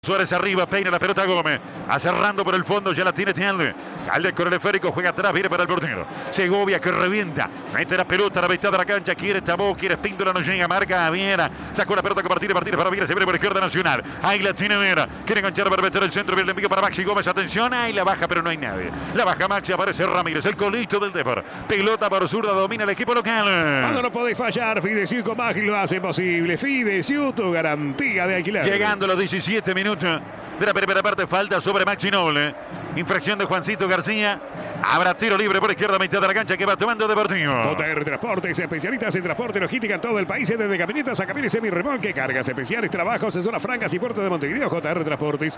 Suárez arriba, peina la pelota Gómez, acerrando por el fondo, ya la tiene Tialde. Tialde con el esférico, juega atrás, viene para el portero. Segovia que revienta, mete la pelota a la mitad de la cancha, quiere Tabó, quiere Espíndola, no llega, marca a Viera. Sacó la pelota con Martínez para Viera, se viene por izquierda Nacional. Ahí la tiene Viera, quiere enganchar para meter el centro, viene el envío para Maxi Gómez, atención, ahí la baja, pero no hay nadie. La baja Maxi, aparece Ramírez, el colito del Depor. Pelota por zurda, domina el equipo local. Cuando no podéis fallar, Fidesiu con Maggi lo hace posible. Fidesiu, tu garantía de alquiler. Llegando a los 17 minutos de la primera parte, falta sobre Maxi Noble. Infracción de Juancito García. Habrá tiro libre por izquierda, mitad de la cancha que va tomando Deportivo. JR Transportes, especialistas en transporte y logística en todo el país, desde camionetas a camiones semirremolque, cargas especiales, trabajos en zonas francas y puerto de Montevideo. JR Transportes,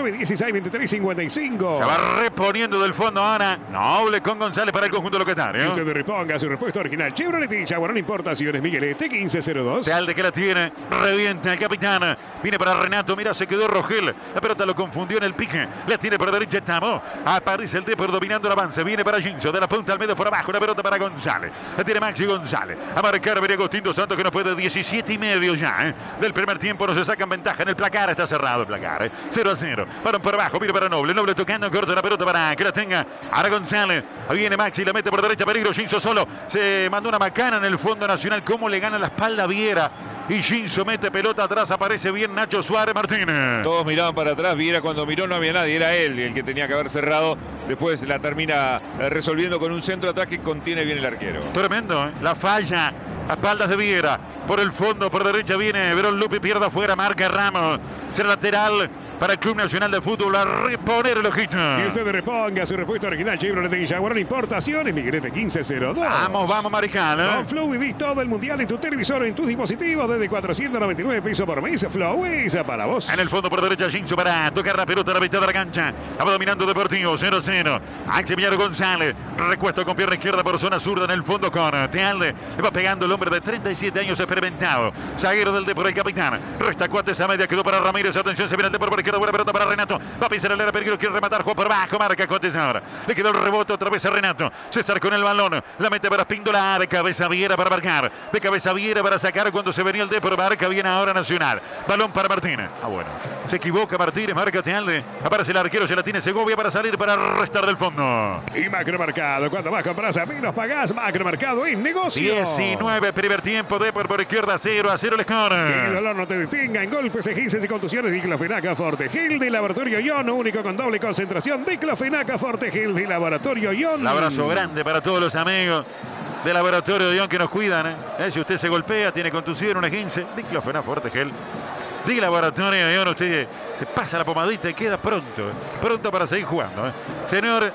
2916-2355. Se va reponiendo del fondo ahora Noble con González para el conjunto loquetario. Y usted reponga su respuesta original. Chevrolet y Jaguarón Importaciones, Miguelete 1502. Tealde que la tiene, revienta el capitán. Viene para Renato, mira, se quedó Rogel. La pelota lo confundió en el pique. La tiene por derecha Tamo. Aparece el Depor dominando el avance. Viene para Ginzo, de la punta al medio por abajo. La pelota para González. La tiene Maxi González. A marcar venía Agustín dos Santos que no puede. 17:30 ya. Del primer tiempo no se sacan ventaja en el placar. Está cerrado el placar. 0-0. Balón por abajo. Viene para Noble. Noble tocando corto la pelota para que la tenga. Ahora González. Ahí viene Maxi. La mete por derecha. Peligro. Ginzo solo. Se mandó una macana en el fondo nacional. Cómo le gana la espalda a Viera. Y Ginzo mete pelota atrás, aparece bien Nacho Suárez Martínez. Todos miraban para atrás, Viera cuando miró no había nadie, era él el que tenía que haber cerrado. Después la termina resolviendo con un centro atrás que contiene bien el arquero. Tremendo, ¿eh? La falla a espaldas de Viera. Por el fondo, por derecha viene Verón Lupi, pierde afuera, marca Ramos. Será lateral para el Club Nacional de Fútbol a reponer el ojito. Y usted reponga su respuesta original. Chevrolet y Jaguarón Importaciones, Miguelete 1502. Vamos, Mariscal. Con Flow vivís todo el mundial en tu televisor o en tus dispositivos desde 499 pesos por mes. Flow es para vos. En el fondo por derecha, Ginzo para tocar la pelota a la mitad de la cancha. Va dominando Deportivo, 0-0. Maximiliano González, recuesto con pierna izquierda por zona zurda en el fondo con Tealde. Le va pegando el hombre de 37 años experimentado. Zaguero del Depor, el capitán. Resta cuates a media, quedó para Ramírez. Atención, se viene el Depor por izquierda, buena pelota para Renato. Va a pisar el área, peligro, quiere rematar, juega por bajo, marca Cotes ahora. Le quedó el rebote otra vez a Renato. César con el balón, la mete para Espíndola, de cabeza Viera para marcar. De cabeza Viera para sacar cuando se venía el Depor, marca bien ahora Nacional. Balón para Martínez. Bueno, se equivoca Martínez, marca Tealde. Aparece el arquero, se la tiene Segovia para salir, para restar del fondo. Y Macromercado, cuando más compras a menos pagás. Macromercado es negocio. 19, primer tiempo, Depor por izquierda, 0-0 el score. Que el dolor no te detenga en golpes, esguinces y contusiones. Diclofenac Forte Gel de Laboratorio Ion, único con doble concentración. Diclofenac Forte Gel de Laboratorio Ion. Un abrazo grande para todos los amigos de Laboratorio Ion que nos cuidan. Si usted se golpea, tiene contusión, un esguince, Diclofenac Forte Gel de Laboratorio Ion. Usted se pasa la pomadita y queda pronto. Pronto para seguir jugando. Señor,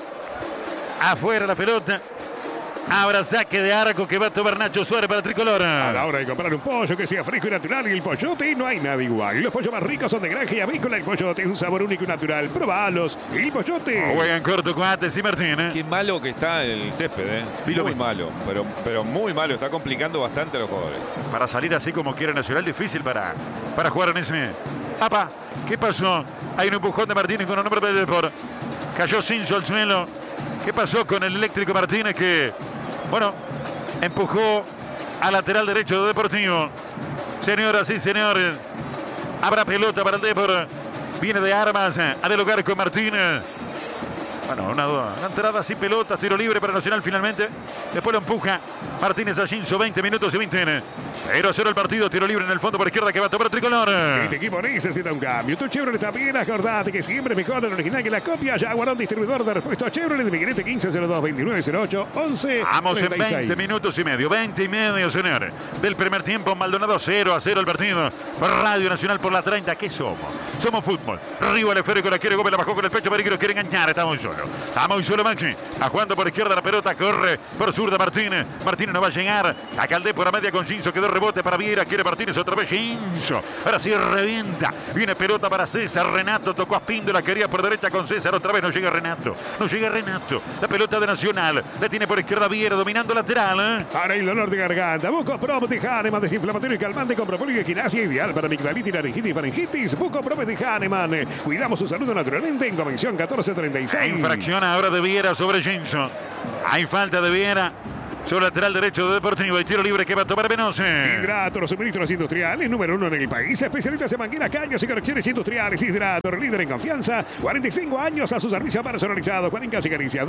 afuera la pelota. Habrá saque de arco que va a tomar Nacho Suárez para Tricolor. A la hora de comprar un pollo que sea fresco y natural, y el pollote no hay nada igual. Los pollos más ricos son de granja y avícola. El pollote es un sabor único y natural. Probalos. El pollote. Juegan corto Coates y Martínez. Qué malo que está el césped, muy malo, pero muy malo. Está complicando bastante a los jugadores. Para salir así como quiere Nacional, difícil para jugar en ese. ¡Apa! ¿Qué pasó? Hay un empujón de Martínez con el nombre del Depor. Cayó Cinzo al suelo. ¿Qué pasó con el eléctrico Martínez que... Bueno, empujó al lateral derecho de Deportivo. Señoras y señores, habrá pelota para el Depor. Viene de Armas a dialogar con Martínez. Bueno, una entrada sin pelota, tiro libre para Nacional finalmente. Después lo empuja Martínez a Ginzo, 20 minutos y 20. 0-0 el partido, tiro libre en el fondo por izquierda que va a tomar Tricolor. Este equipo necesita un cambio. Tu Chevrolet también, acordate que siempre mejor el original que la copia. Jaguarón, distribuidor de repuestos Chevrolet de Miguelete 1502-2908-11. Vamos en 20 minutos y medio, 20 y medio, señores. Del primer tiempo, Maldonado 0-0 el partido. Por Radio Nacional por la 30, ¿qué somos? Somos fútbol. Arriba el esférico, la quiere Gómez, la bajó con el pecho, peligro, quiere enganchar, estamos solo. Estamos solo Maxi. A jugando por izquierda la pelota, corre por zurda Martínez. Martínez no va a llegar. Acá el Depor a media con Ginzo, quedó rebote para Viera, quiere Martínez otra vez Ginzo. Ahora sí revienta. Viene pelota para César. Renato tocó a Espíndola, quería por derecha con César. Otra vez no llega Renato. No llega Renato. La pelota de Nacional. La tiene por izquierda Viera, dominando lateral. Para el dolor de garganta. Bucoprop de Hahnemann, desinflamatorio y calmante con propóleo y equinacia, ideal para amigdalitis, laringitis y faringitis. Bucoprop de Hahnemann. Cuidamos su salud naturalmente en Convención 1436. Infracción ahora de Viera sobre Ginzo. Hay falta de Viera. Sobre lateral derecho de Deportivo. Y tiro libre que va a tomar Venose. Hidrato, los suministros industriales, número 1 en el país. Especialistas en mangueras, caños y conexiones industriales. Hidrato, líder en confianza. 45 años a su servicio personalizado. Cuencas y Caricias,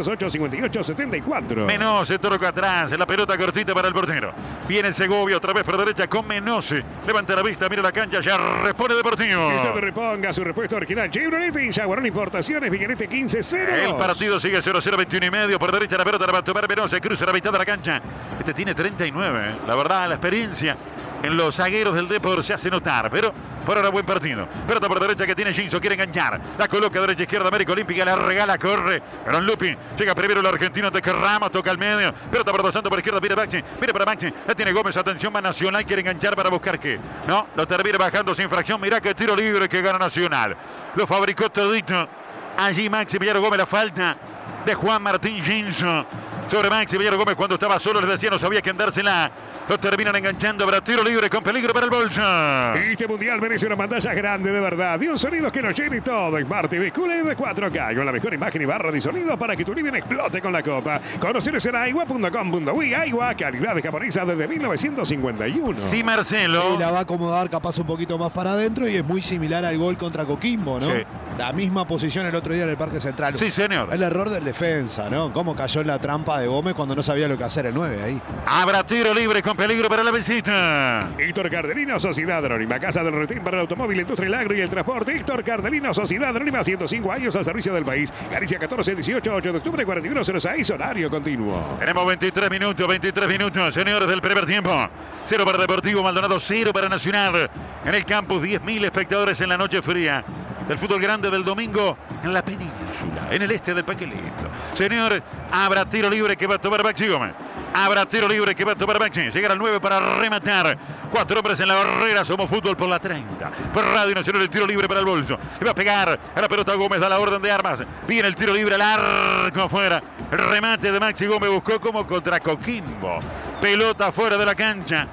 2908-5874. Menose, toca atrás. La pelota cortita para el portero. Viene Segovia otra vez por derecha con Menose. Levanta la vista, mira la cancha. Ya responde Deportivo. Que usted reponga su respuesta original. Chevrolet en Jaguarón Importaciones. Villanete 15-0. El partido sigue 0-0, 21 y medio. Por derecha la pelota la va a tomar Menose. Cruza la mitad de la cancha. Este tiene 39. La verdad, la experiencia en los zagueros del Depor se hace notar. Pero por ahora buen partido. Pelota por derecha que tiene Ginzo. Quiere enganchar. La coloca derecha izquierda. América Olímpica la regala. Corre. Gran Lupi. Llega primero el argentino de Ramos. Toca al medio. Pelota por dos santos por izquierda. Mira Baxi. Mira para Baxi. La tiene Gómez. Atención, va Nacional. Quiere enganchar para buscar qué. No. Lo termina bajando sin fracción. Mira que tiro libre que gana Nacional. Lo fabricó todito. Allí Maxi Villar Gómez. La falta de Juan Martín Ginzo sobre Maxi Villar Gómez cuando estaba solo, les decía, no sabía quién dársela. Lo terminan enganchando, pero tiro libre con peligro para el bolso. Este mundial merece una pantalla grande de verdad y un sonido que nos llene todo. Smart TV QLED de 4K con la mejor imagen y barra de sonido para que tu living explote con la copa. Conoceros en aigua.com.uy. Aigua, calidad japonesa desde 1951. Sí, Marcelo. Y la va a acomodar capaz un poquito más para adentro y es muy similar al gol contra Coquimbo, ¿no? Sí. La misma posición el otro día en el Parque Central. Sí, señor. El error del defensa, ¿no? Cómo cayó en la trampa de Gómez cuando no sabía lo que hacer el 9 ahí. Habrá tiro libre con peligro para la visita. Héctor Cardelino, Sociedad Anónima, Casa del Retén para el automóvil, industria, el agro y el transporte. Héctor Cardelino, Sociedad Anónima, 105 años al servicio del país. Galicia 14, 18, 8 de octubre, 4106, horario continuo. Tenemos 23 minutos, señores del primer tiempo. 0 para Deportivo Maldonado, 0 para Nacional. En el campus, 10.000 espectadores en la noche fría del fútbol grande del domingo en la península, en el este del Paquelito. Señor, habrá tiro libre que va a tomar Baxi Gómez. Habrá tiro libre que va a tomar Baxi. Llegará al 9 para rematar. 4 hombres en la barrera. Somos fútbol por la 30. Por Radio Nacional el tiro libre para el bolso. Le va a pegar a la pelota Gómez. Da la orden de armas. Viene el tiro libre al arco afuera. El remate de Maxi Gómez buscó como contra Coquimbo. Pelota fuera de la cancha.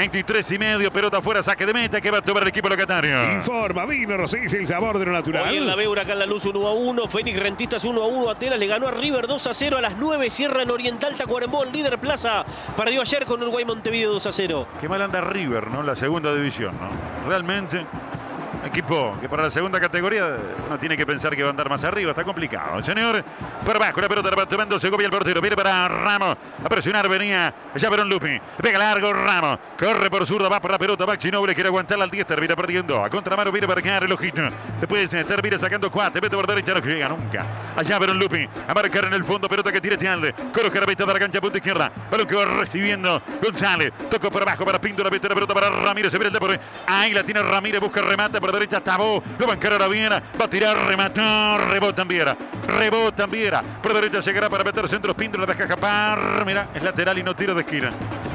23 y medio, pelota fuera, saque de meta que va a tomar el equipo locatario. Informa Vino Rosés, el sabor de lo natural. Hoy en la B, Huracán La Luz 1-1, Fénix Rentistas 1-1, Atenas le ganó a River 2-0 a las 9, cierra en Oriental Tacuarembó, líder Plaza, perdió ayer con Uruguay Montevideo 2-0. Qué mal anda River, ¿no? La segunda división, ¿no? Realmente, equipo que para la segunda categoría no tiene que pensar que va a andar más arriba, está complicado. Señor, por abajo la pelota la va tomando Segovia el portero, viene para Ramos, a presionar venía ya Verón Lupi, le pega largo Ramos, corre por zurda, va por la pelota, Baxi Noble quiere aguantarla al 10, termina perdiendo, a contramano viene para marcar el ojito, después termina sacando cuate, mete por derecha, no llega nunca, allá Verón Lupi, a marcar en el fondo, pelota que tira Tialde, coloca la mitad de la cancha, punta izquierda, balón que va recibiendo González, tocó por abajo para Pinto, la mete la pelota para Ramírez, se viene el Depor, ahí la tiene Ramírez, busca remate por derecha, Tabó, lo va a encarar a Viera, va a tirar, remató, rebotan Viera, por derecha llegará para meter centros, Pinto la deja escapar, mira, es lateral y no tiro de esquina,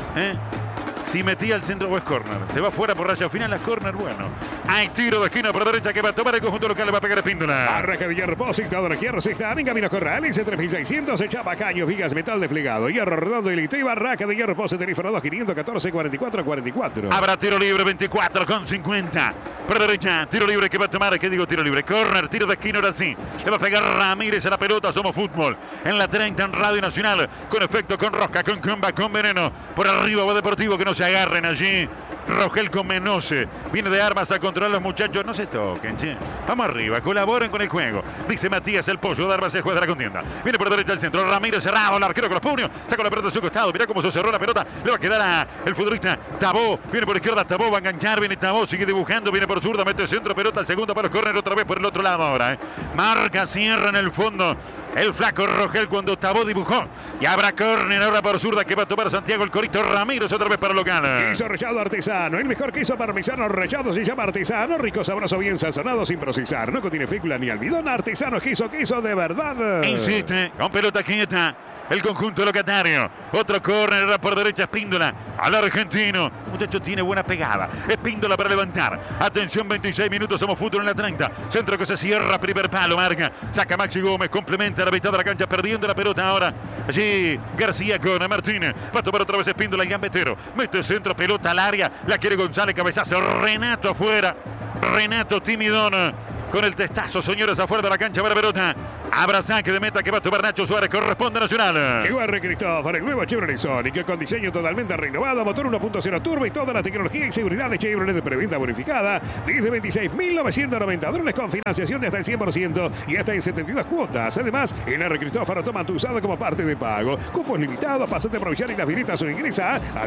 si metía al centro o es córner, se va fuera por raya final, es córner, bueno, hay tiro de esquina por derecha que va a tomar el conjunto local, le va a pegar Espíndola. Arranca de hierro, dictador de hierro, se están en camino Corrales, 3600, echaba caños, vigas, metal desplegado, hierro redondo y liteo, barraca de hierro, pose, teléfono 2514 44 44. Habrá tiro libre, 24,50. Por derecha, tiro libre que va a tomar, ¿qué digo tiro libre? Corner, tiro de esquina, ahora sí. Le va a pegar Ramírez a la pelota, somos fútbol. En la 30 en Radio Nacional, con efecto, con rosca, con comba, con veneno. Por arriba va Deportivo, que no se agarren allí. Rogel con Menose. Viene de armas a controlar a los muchachos. No se toquen, che. Vamos arriba, colaboren con el juego. Dice Matías, el pollo de armas, el juez de la contienda. Viene por derecha al centro. Ramírez cerrado, el arquero con los puños. Saca la pelota de su costado. Mirá cómo se cerró la pelota. Le va a quedar a el futbolista Tabó. Viene por izquierda, Tabó va a enganchar. Viene Tabó, sigue dibujando. Viene por zurda, mete centro, pelota al segundo para los córner. Otra vez por el otro lado ahora. Marca, cierra en el fondo. El flaco Rogel cuando Tabó dibujó. Y habrá córner ahora por zurda que va a tomar Santiago el Corito Ramírez otra vez para local. Queso rallado artesano. El mejor queso parmesano rallado se llama artesano. Rico, sabroso, bien sazonado sin procesar. No contiene fécula ni almidón. Artesano, queso de verdad. Insiste, con pelota quieta. El conjunto locatario. Otro córner por derecha, Espíndola. Al argentino. Muchacho tiene buena pegada. Espíndola para levantar. Atención, 26 minutos. Somos fútbol en la 30. Centro que se cierra. Primer palo. Marca. Saca Maxi Gómez. Complementa la mitad de la cancha. Perdiendo la pelota ahora. Allí García con Martínez. Va a tomar otra vez Espíndola y Gambetero. Mete centro. Pelota al área. La quiere González. Cabezazo. Renato afuera. Renato timidón. Con el testazo, señores, afuera de la cancha para pelota. Habrá saque de meta que va a tomar Nacho Suárez. Corresponde a Nacional. Llegó R. Cristófaro, el nuevo Chevrolet Sonic con diseño totalmente renovado, motor 1.0 turbo y toda la tecnología y seguridad de Chevrolet de preventa bonificada desde 26.990 dólares con financiación de hasta el 100% y hasta en 72 cuotas. Además, en R. Cristófaro toma tu usado como parte de pago. Cupos limitados, pasate a aprovechar y las vinetas o ingresa a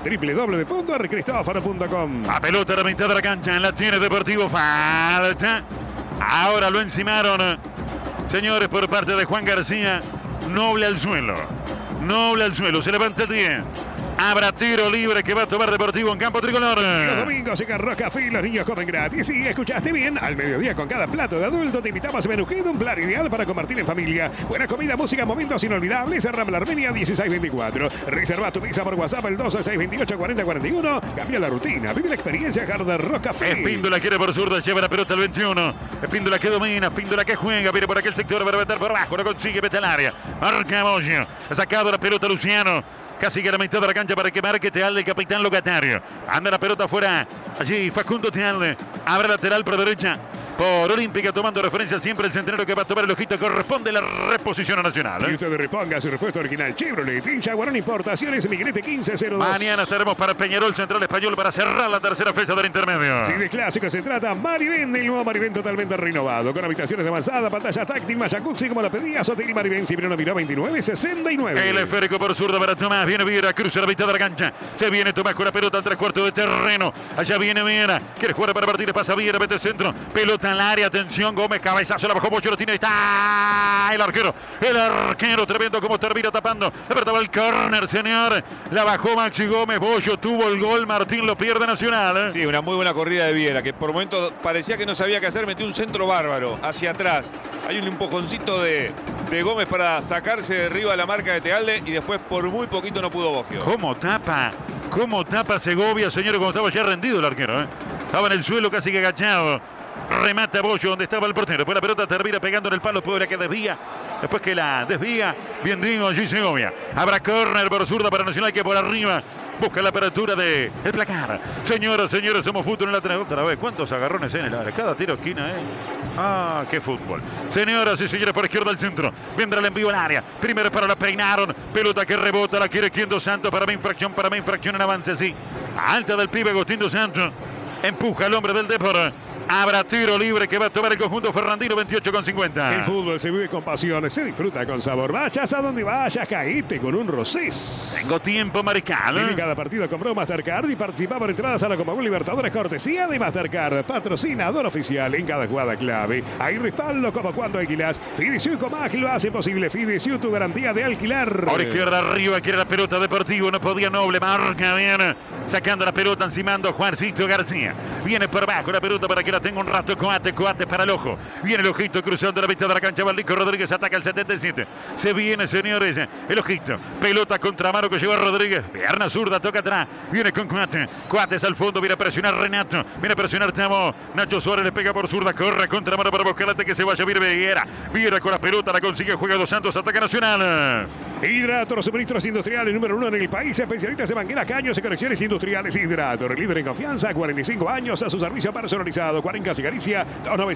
www.rcristófaro.com. A pelota a la mitad de la cancha. La tiene Deportivo. Falta. Ahora lo encimaron. Señores, por parte de Juan García. Noble al suelo. Noble al suelo. Se levanta el 10. Habrá tiro libre que va a tomar Deportivo en campo tricolor. Los domingos en Rocafí los niños comen gratis. Y escuchaste bien, al mediodía con cada plato de adulto te invitamos a Menuquedo, un plan ideal para compartir en familia. Buena comida, música, momentos inolvidables. Rambla Armenia 1624. Reserva tu mesa por WhatsApp el 226284041. Cambia la rutina, vive la experiencia Hard Rocafí. Espíndola quiere por zurda, lleva la pelota al 21. Espíndola que domina, Espíndola que juega, viene por aquel sector para meter por abajo, no consigue, mete al área. Marca Moyo, ha sacado la pelota Luciano. Casi que a la mitad de la cancha para que marque Tealde, el capitán locatario. Anda la pelota afuera. Allí Facundo Tealde. Abre lateral por derecha. Por Olímpica, tomando referencia siempre el centenario que va a tomar el ojito. Corresponde la reposición a Nacional. Y usted reponga su repuesto original Chevrolet. Hincha Guarón Importaciones, Migrete 1502. Mañana estaremos para Peñarol Central Español para cerrar la tercera fecha del intermedio. Si de clásico se trata, Marivén, el nuevo Marivén totalmente renovado. Con habitaciones de avanzada, pantalla táctil, jacuzzi como la pedías. Hotel Marivén, Cipriano Miró 2969. El esférico por zurda para Tomás. Viene Viera, cruza la mitad de la cancha. Se viene Tomás con la pelota al 3/4 de terreno. Allá viene Viera. Quiere jugar para Martínez, pasa Viera, mete centro. Pelota al área, atención, Gómez, cabezazo, la bajó Mocho, lo tiene, está el arquero, tremendo como termina tapando, la pelota va al córner, señor, la bajó Maxi Gómez, Bollo tuvo el gol, Martín lo pierde Nacional. Sí, una muy buena corrida de Viera, que por momentos parecía que no sabía qué hacer, metió un centro bárbaro hacia atrás, hay un empujoncito de Gómez para sacarse de arriba la marca de Tealde y después por muy poquito no pudo Boggio. ¿Cómo tapa Segovia, señores, cuando estaba ya rendido el arquero, estaba en el suelo casi que agachado. Remata Bollo donde estaba el portero. Después la pelota termina pegando en el palo. Puebla que desvía. Después que la desvía. Bien digo allí Segovia. Habrá córner por zurda para Nacional que por arriba busca la apertura del placar. Señoras, señores, somos fútbol en la otra vez. ¿Cuántos agarrones en el área? Cada tiro esquina, Ah, qué fútbol. Señoras y señores, por izquierda al centro. Vendrá el envío al área. Primero para la peinaron. Pelota que rebota. La quiere Quien Dos Santos. Para mí infracción en avance, sí. Alta del pibe Agustín Dos Santos. Empuja al hombre del Depor. Habrá tiro libre que va a tomar el conjunto Ferrandino 28,50. El fútbol se vive con pasión, se disfruta con sabor. Vayas a donde vayas, caíste con un Rosés. Tengo tiempo, Marical. Vive cada partido compró Mastercard y participa por entradas a la Copa Libertadores cortesía de Mastercard. Patrocinador oficial en cada jugada clave. Hay respaldo como cuando alquilas. Fidecio y Comag lo hace posible. Fidecio, tu garantía de alquilar. Por izquierda arriba quiere la pelota Deportivo. No podía Noble. Marca bien. Sacando la pelota, encimando Juancito García. Viene por abajo la pelota para que la tenga un rato. Coate para el ojo. Viene el ojito cruzando la mitad de la cancha. Valdico Rodríguez ataca el 77. Se viene, señores, el ojito. Pelota contra mano que lleva Rodríguez. Pierna zurda, toca atrás. Viene con Coate. Coates al fondo. Viene a presionar Renato. Viene a presionar Tamo. Nacho Suárez le pega por zurda. Corre contra mano para buscar antes que se vaya. Viene Viera. Viera con la pelota. La consigue. Juega Dos Santos. Ataca Nacional. Hidrator, suministros industriales número 1 en el país. Especialistas en mangueras, caños y conexiones industriales. Hidrator, líder en confianza. 45 años a su servicio personalizado. Cuarencas y Galicia.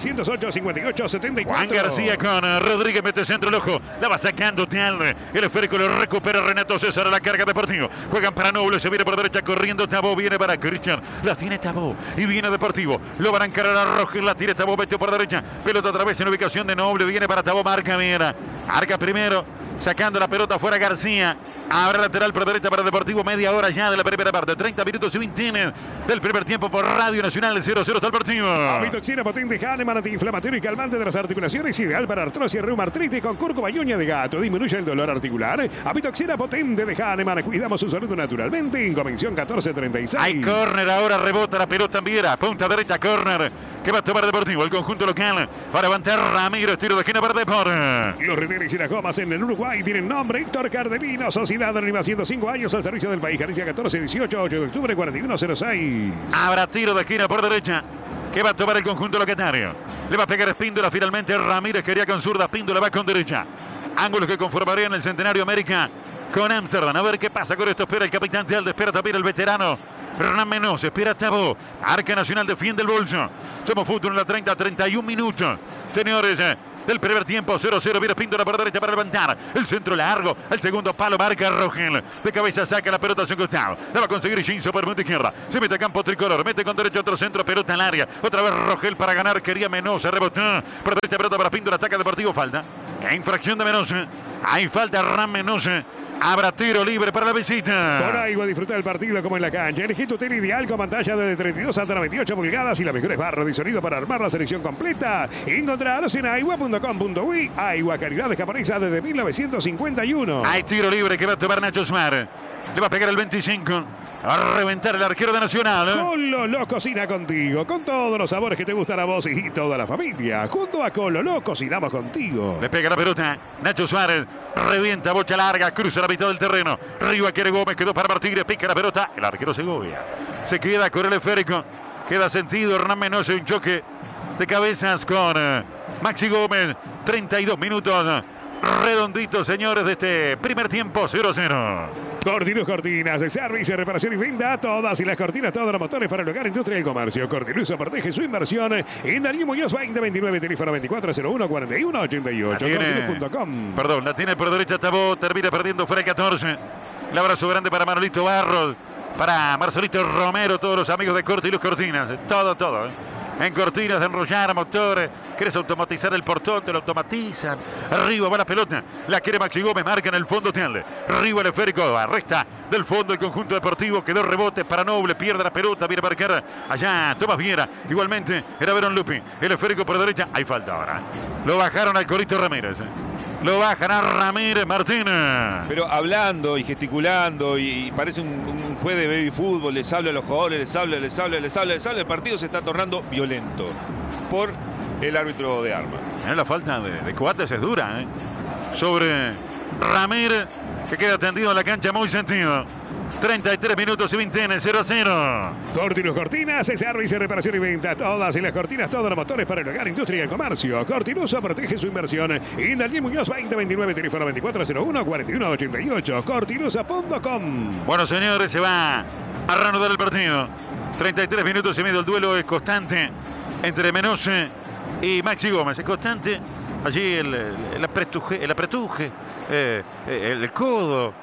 2908-5874. Juan García con Rodríguez. Mete centro el ojo. La va sacando Tealde. El esférico lo recupera Renato César a la carga Deportivo. Juegan para Noble. Se viene por derecha corriendo Tabó. Viene para Cristian. La tiene Tabó. Y viene Deportivo. Lo van a encarar a Roger. La tiene Tabó. Metió por derecha. Pelota otra vez en ubicación de Noble. Viene para Tabó. Marca Viera. Marca primero. Sacando la pelota fuera García. Abre lateral por derecha para Deportivo. Media hora ya de la primera parte. 30 minutos y 20 del primer tiempo por Radio Nacional. 0-0 está el partido. Avitoxina potente Hahnemann, antiinflamatorio y calmante de las articulaciones. Ideal para artrosis, reumatritis con cúrcuma y uña de gato. Disminuye el dolor articular. Avitoxina potente de Hahnemann. Cuidamos su salud naturalmente. En Convención 1436. Hay córner ahora. Rebota la pelota en Viera. Punta derecha, córner. Que va a tomar Deportivo, el conjunto local. Para levantar Ramiro, tiro de esquina para Deportivo. Los retenes y las gomas en el Uruguay tienen nombre Héctor Cardemino. Sociedad Anónima, 105 años al servicio del país. Galicia 14-18, 8 de octubre, 41-06. Habrá tiro de esquina por derecha. Que va a tomar el conjunto locatario. Le va a pegar Espíndola finalmente. Ramírez quería con zurda. Espíndola va con derecha. Ángulos que conformarían el Centenario América con Amsterdam. A ver qué pasa con esto. Espera el capitán Tealde. Espera también el veterano Hernán Menos, espera Tabó. Arca Nacional defiende el bolso. Somos fútbol en la 30, 31 minutos. Señores, del primer tiempo. 0-0. Viene Espíndola por derecha para levantar. El centro largo. El segundo palo marca Rogel. De cabeza saca la pelota hacia un costado. La va a conseguir Shinzo por punta izquierda. Se mete a campo tricolor. Mete con derecho otro centro. Pelota al área. Otra vez Rogel para ganar. Quería Menosa. Rebotó. Por derecha pelota para Espíndola. Ataca Deportivo. Falta. Infracción de Menosa. Hay falta Ram Menosa. Habrá tiro libre para la visita. Por ahí va a disfrutar el partido como en la cancha. Elegí tu tele ideal con pantalla de 32 hasta 98 pulgadas y las mejores barras de sonido para armar la selección completa. Encontrarlos en aigua.com.uy. Aigua, calidad japonesa desde 1951. Hay tiro libre que va a tomar Nacho Suárez. Le va a pegar el 25. A reventar el arquero de Nacional. Cololó cocina contigo, con todos los sabores que te gustan a vos y toda la familia. Junto a Cololó cocinamos contigo. Le pega la pelota. Nacho Suárez revienta, bocha larga, cruza la mitad del terreno. Arriba quiere Gómez, quedó para Martínez, pica la pelota. El arquero Segovia. Se queda con el esférico. Queda sentido Hernán Menosa, un choque de cabezas con Maxi Gómez. 32 minutos. Redondito, señores, de este primer tiempo. 0-0. Cortinus Cortinas, servicio, reparación y venta. Todas y las cortinas, todos los motores para el hogar, industria y el comercio. Cortinus protege su inversión en Daniel Muñoz 2029, teléfono 2401-4188. Cortinus.com. Perdón, la tiene por derecha Tabó, termina perdiendo fuera el 14. El abrazo grande para Manolito Barros, para Marcelito Romero, todos los amigos de Cortinus Cortinas. Todo. En cortinas de enrollar motores. ¿Quieres automatizar el portón? Te lo automatizan. Arriba va la pelota. La quiere Maxi Gómez. Marca en el fondo Tianle. Arriba el esférico. Arresta del fondo el conjunto deportivo. Quedó rebote para Noble. Pierde la pelota. Viene a marcar allá Tomás Viera. Igualmente era Verón Lupi. El esférico por derecha. Hay falta ahora. Lo bajaron al Corito Ramírez. Lo bajan a Ramírez Martínez. Pero hablando y gesticulando y parece un juez de baby fútbol, les habla a los jugadores, les habla. El partido se está tornando violento por el árbitro de armas. La falta de Coates es dura, sobre Ramírez, que queda tendido en la cancha muy sentido. 33 minutos y 20 en el 0-0. Cortinus Cortinas, servicio, reparación y venta. Todas y las cortinas, todos los motores para el hogar, industria y el comercio. Cortinus protege su inversión. En Daniel Muñoz 2029, teléfono 2401-4188. Cortinus.com. Bueno, señores, se va a reanudar el partido. 33 minutos y medio. El duelo es constante entre Menosa y Maxi Gómez. Es constante. Allí el apretuje, el codo,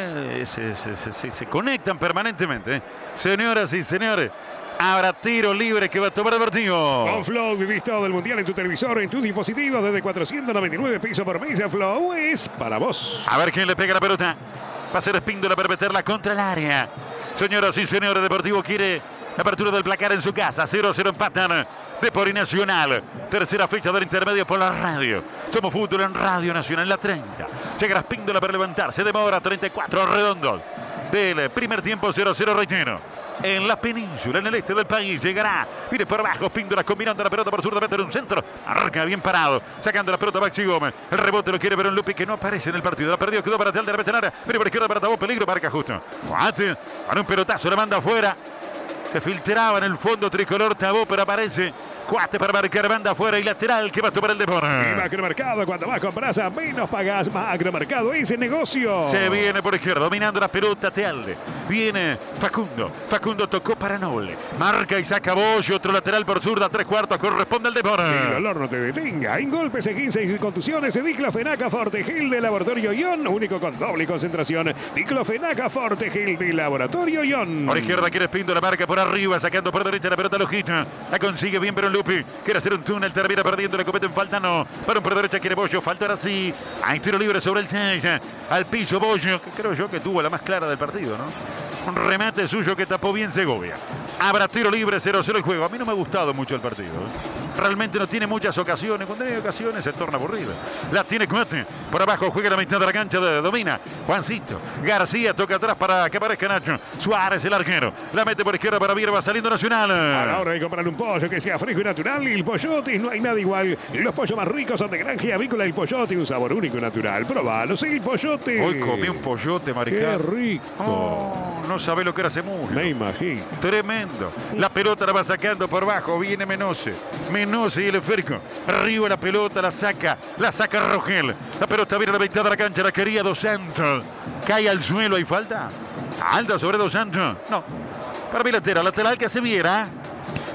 se conectan permanentemente. Señoras y señores, habrá tiro libre que va a tomar el partido. Con Flow vivís todo el mundial en tu televisor, en tus dispositivos desde 499 pesos por mes. Flow es para vos. A ver quién le pega la pelota. Va a ser Espíndola para meterla contra el área. Señoras y señores, Deportivo quiere la apertura del placar en su casa. 0-0 empatan. Depor y Nacional, tercera fecha del intermedio por la radio. Somos fútbol en Radio Nacional, la 30. Llega Espíndola para levantarse, demora 34 redondos. Del primer tiempo 0-0 reitero. En la península, en el este del país, llegará. Viene por abajo, Espíndola combinando la pelota por sur de meter un centro. Arranca bien parado, sacando la pelota Maxi Gómez. El rebote lo quiere Verón Lupi, que no aparece en el partido. La perdió, quedó para Tialde, la veterana. Viene por izquierda para Tabó, peligro, marca justo. Guate, con un pelotazo le manda afuera. Se filtraba en el fondo tricolor Tabó, pero aparece Cuate para marcar banda afuera y lateral que va a tomar el Depor. Y Macromercado, cuando más compras a menos pagas. Macromercado es el negocio. Se viene por izquierda, dominando la pelota Tealde. Viene Facundo. Facundo tocó para Noble. Marca y saca Bosch, otro lateral por zurda, 3/4, corresponde al Depor. El dolor no te detenga. En golpes, 15 y contusiones, Diclofenac Forte Gel de Laboratorio Ion, único con doble concentración. Diclofenac Forte Gel de Laboratorio Ion. Por izquierda quiere Pinto, la marca por arriba, sacando por derecha la pelota Lojita. La consigue bien, pero Lupi quiere hacer un túnel, termina perdiendo, le cometen falta, no. Para un por derecha quiere Bollo, falta ahora sí. Hay tiro libre sobre el 6, al piso Bollo, que creo yo que tuvo la más clara del partido, ¿no? Un remate suyo que tapó bien Segovia. Habrá tiro libre, 0-0 el juego. A mí no me ha gustado mucho el partido. Realmente no tiene muchas ocasiones. Cuando hay ocasiones se torna aburrido. La tiene Cuate. Por abajo juega la mitad de la cancha, domina Juancito. García toca atrás para que aparezca Nacho. Suárez, el arquero. La mete por izquierda para Viera, va saliendo Nacional. A la hora de comprar un pollo que sea fresco y natural, el Pollote, no hay nada igual. Los pollos más ricos son de granja y avícola El Pollote, un sabor único y natural. Probalos, el Pollote. Hoy comí un pollote, maricano. Qué rico. Oh, no sabe lo que era ese muslo. Me imagino. Tremendo. La pelota la va sacando por abajo. Viene Menose. Menose y el esférico. Arriba la pelota la saca Rogel. La pelota viene a la mitad de la cancha. La quería Dos Santos. Cae al suelo. ¿Hay falta? Alta sobre Dos Santos. No. Para mi lateral que se viera.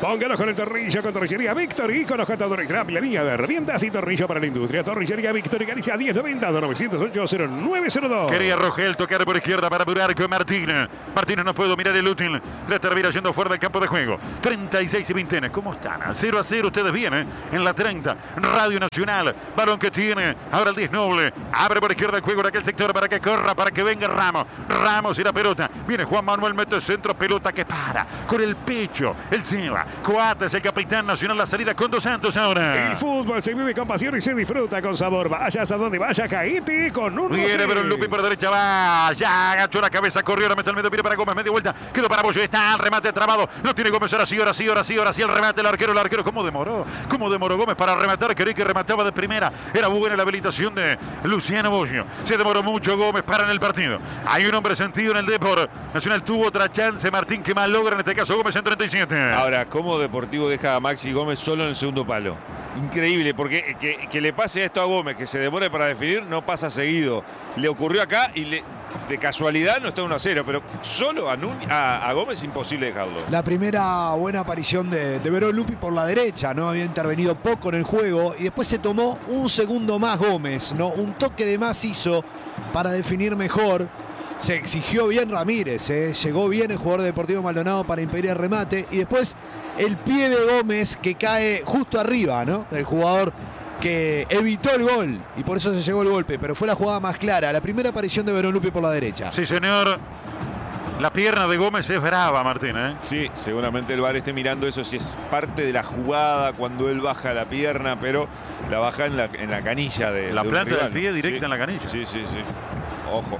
Póngalos con el tornillo con Torrillería Víctor y con los contadores Trump, la línea de herramientas y tornillo para la industria. Torrillería Víctor y Galicia 1090-908-0902. Quería Rogel tocar por izquierda para apurar con Martínez. Martínez no puede dominar el útil. Le termina yendo fuera del campo de juego. 36 y veintenes. ¿Cómo están? 0-0. Ustedes vienen en la 30. Radio Nacional. Balón que tiene. Ahora el 10 Noble. Abre por izquierda el juego en aquel sector para que corra, para que venga Ramos. Ramos y la pelota. Viene Juan Manuel, mete centro, pelota que para. Con el pecho. El Silva. Coates, el capitán nacional. La salida con Dos Santos ahora. El fútbol se vive con pasión y se disfruta con sabor. Vayas a donde vaya, caíte con un Viene pero Lupi por derecha, va, ya agachó la cabeza, corrió, ahora mete el medio, viene para Gómez, media vuelta, quedó para Bollo, está el remate trabado, no tiene Gómez, ahora sí, el remate, el arquero, ¿cómo demoró Gómez para rematar? Creí que remataba de primera, era buena la habilitación de Luciano Bollo, se demoró mucho Gómez, para en el partido, hay un hombre sentido en el Depor, Nacional tuvo otra chance, Martín que más logra, en este caso Gómez en 37. Ahora, ¿cómo Deportivo deja a Maxi Gómez solo en el segundo palo? Increíble, porque que le pase esto a Gómez, que se demore para definir, no pasa seguido. Le ocurrió acá y de casualidad no está 1-0, pero solo a Gómez imposible dejarlo. La primera buena aparición de Verón Lupi por la derecha, ¿no? Había intervenido poco en el juego y después se tomó un segundo más Gómez, ¿no? Un toque de más hizo para definir mejor. Se exigió bien Ramírez, llegó bien el jugador de Deportivo Maldonado para impedir el remate y después el pie de Gómez que cae justo arriba, ¿no? Del jugador que evitó el gol y por eso se llegó el golpe, pero fue la jugada más clara, la primera aparición de Verón Lupi por la derecha. Sí, señor. La pierna de Gómez es brava, Martín, ¿eh? Sí, seguramente el VAR esté mirando eso, si es parte de la jugada cuando él baja la pierna, pero la baja en la canilla de la de planta del pie directa sí, en la canilla. Sí. Ojo.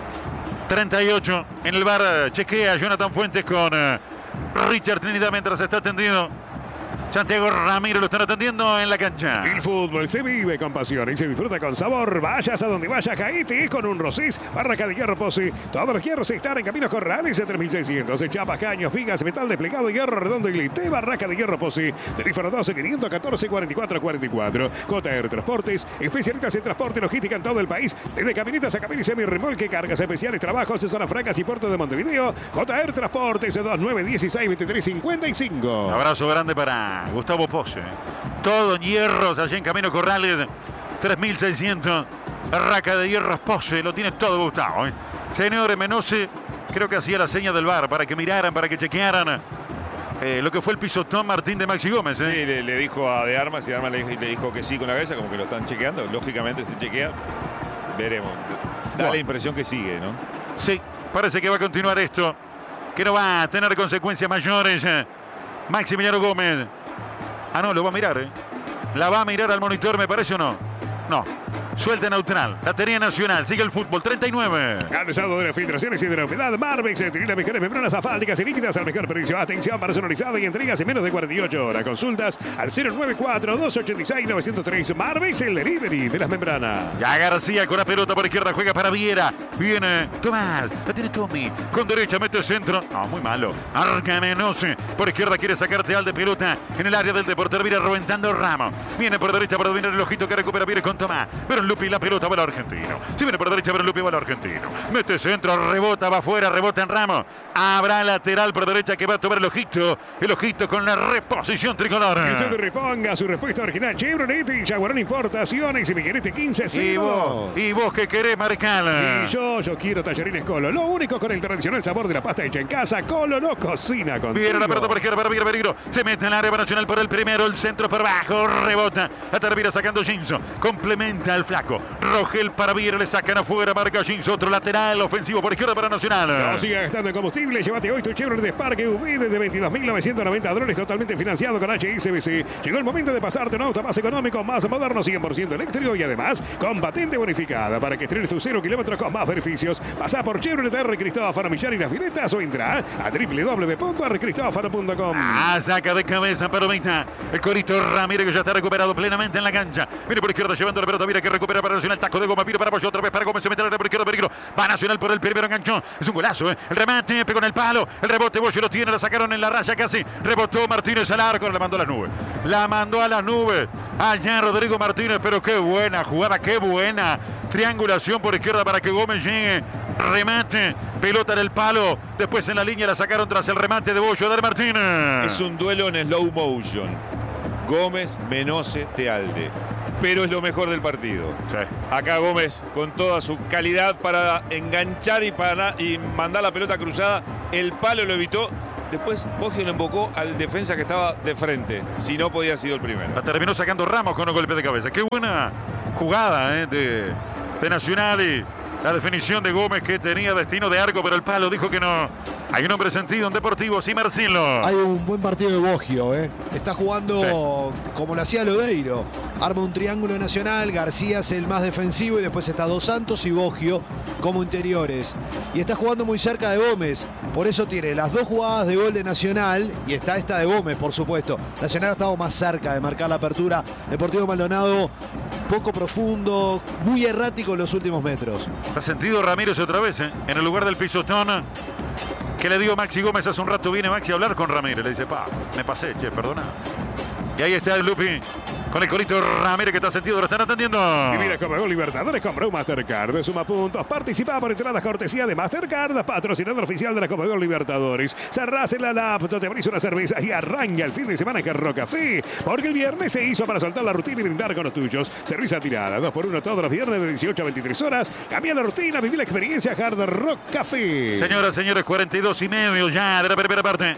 38 en el VAR, chequea Jonathan Fuentes con Richard Trinidad mientras está atendido. Santiago Ramírez lo están atendiendo en la cancha. El fútbol se vive con pasión y se disfruta con sabor. Vayas a donde vaya, caíte con un Rosís, Barraca de Hierro Pozzi. Todos los hierros están en Caminos Corrales de 3600. Chapas, caños, vigas, metal desplegado, hierro redondo y glité. Barraca de Hierro Pozzi. Teléfono 12 514 4444. JR Transportes, especialistas en transporte y logística en todo el país. Desde camionetas a camiones semi-remolque, cargas especiales, trabajos en zonas francas y puerto de Montevideo. JR Transportes 2916 2355. Abrazo grande para Gustavo Pose. Todo en hierros, allá en Camino Corrales. 3600. Barraca de Hierros Pose. Lo tiene todo Gustavo. Señor Menose, creo que hacía la seña del VAR para que miraran, para que chequearan lo que fue el pisotón Martín de Maxi Gómez. Sí, le dijo a De Armas y De Armas le dijo que sí con la cabeza, como que lo están chequeando. Lógicamente se chequea. Veremos. Da la impresión que sigue, ¿no? Sí, parece que va a continuar esto. Que no va a tener consecuencias mayores. Maximiliano Gómez. Ah, no, lo va a mirar, ¿eh? La va a mirar al monitor, me parece, o no. No. Suelta neutral. La tenía Nacional. Sigue el fútbol. 39. Cansado de las filtraciones y de la humedad, Marvex tiene las mejores membranas asfálticas y líquidas al mejor precio. Atención personalizada y entregas en menos de 48 horas. Consultas al 094-286-903. Marvex, el delivery de las membranas. Ya García con la pelota por izquierda. Juega para Viera. Viene Tomás. La tiene Tommy. Con derecha mete centro. No, muy malo. Arcamenose. Por izquierda quiere sacarte al de pelota en el área del Deportivo. Viera reventando Ramos. Viene por derecha para dominar el ojito que recupera Viera con Tomás. Pero Lupi, la pelota va al argentino. Si viene por derecha, pero Lupi va al argentino. Mete centro, rebota, va afuera, rebota en Ramos. Habrá lateral por derecha que va a tomar el ojito. El ojito con la reposición tricolor. Y usted reponga su respuesta original. Chevrolet y Jaguarón Importaciones y Miguelete 15. ¿Y vos qué querés, Marcal? Y yo quiero tallarines Colo. Lo único con el tradicional sabor de la pasta hecha en casa. Colo no cocina contigo. Viene la pelota por izquierda para Viera, peligro. Se mete en el área Nacional por el primero. El centro por abajo. Rebota. La termina sacando Ginzo. Complementa al flaco. Rogel para Viera, le sacan afuera, marca Ginzo, otro lateral ofensivo por izquierda para Nacional. No siga gastando en combustible, llévate hoy tu Chevrolet Spark EV desde $22.990, totalmente financiado con HSBC. Llegó el momento de pasarte un auto más económico, más moderno, 100% eléctrico y además con patente bonificada para que estrenes tu 0 kilómetros con más beneficios. Pasa por Chevrolet R. Cristófaro Millán y Las Filetas o entra a www.rcristofaro.com. Saca de cabeza para Vita. El Corito Ramírez que ya está recuperado plenamente en la cancha. Viene por izquierda llevando la pelota, mira que recupera para Nacional, taco de goma, pide para Bollo, otra vez para Gómez, se mete al por izquierda, peligro, va Nacional por el primero, enganchó, es un golazo, el remate, pegó en el palo, el rebote, Bollo lo tiene, la sacaron en la raya casi, rebotó Martínez al arco, la mandó a las nubes, allá Rodrigo Martínez, pero qué buena jugada, qué buena triangulación por izquierda para que Gómez llegue Remate, pelota en el palo. Después en la línea la sacaron tras el remate de Bollo de Martínez. Es un duelo en slow motion. Gómez, Menose, Tealde. Pero es lo mejor del partido. Sí. Acá Gómez con toda su calidad para enganchar y mandar la pelota cruzada. El palo lo evitó. Después Boggio le embocó al defensa que estaba de frente. Si no, podía haber sido el primero. La terminó sacando Ramos con un golpe de cabeza. Qué buena jugada de Nacional y la definición de Gómez, que tenía destino de arco, pero el palo dijo que no. Hay un hombre sentido en Deportivo, sí, Marcelo. Hay un buen partido de Boggio, ¿eh? Está jugando como lo hacía Lodeiro. Arma un triángulo Nacional, García es el más defensivo y después está Dos Santos y Boggio como interiores. Y está jugando muy cerca de Gómez. Por eso tiene las dos jugadas de gol de Nacional y está esta de Gómez, por supuesto. Nacional ha estado más cerca de marcar la apertura. Deportivo Maldonado poco profundo, muy errático en los últimos metros. Está sentido Ramírez otra vez, en el lugar del pisotón que le dio Maxi Gómez hace un rato. Viene Maxi a hablar con Ramírez, le dice, me pasé, che, perdona. Y ahí está el Lupi con el Corito Ramírez, que está sentido, lo están atendiendo. Vivir a Comebol Libertadores, compra un Mastercard, suma puntos, participa por entradas cortesía de Mastercard, patrocinador oficial de la Comebol Libertadores. Cerrás en la laptop, te abrís una cerveza y arranca el fin de semana en Carro Café, porque el viernes se hizo para soltar la rutina y brindar con los tuyos. Cerveza tirada, 2x1 todos los viernes de 18 a 23 horas. Cambia la rutina, viví la experiencia Hard Rock Café. Señoras, señores, 42:30 ya de la primera parte.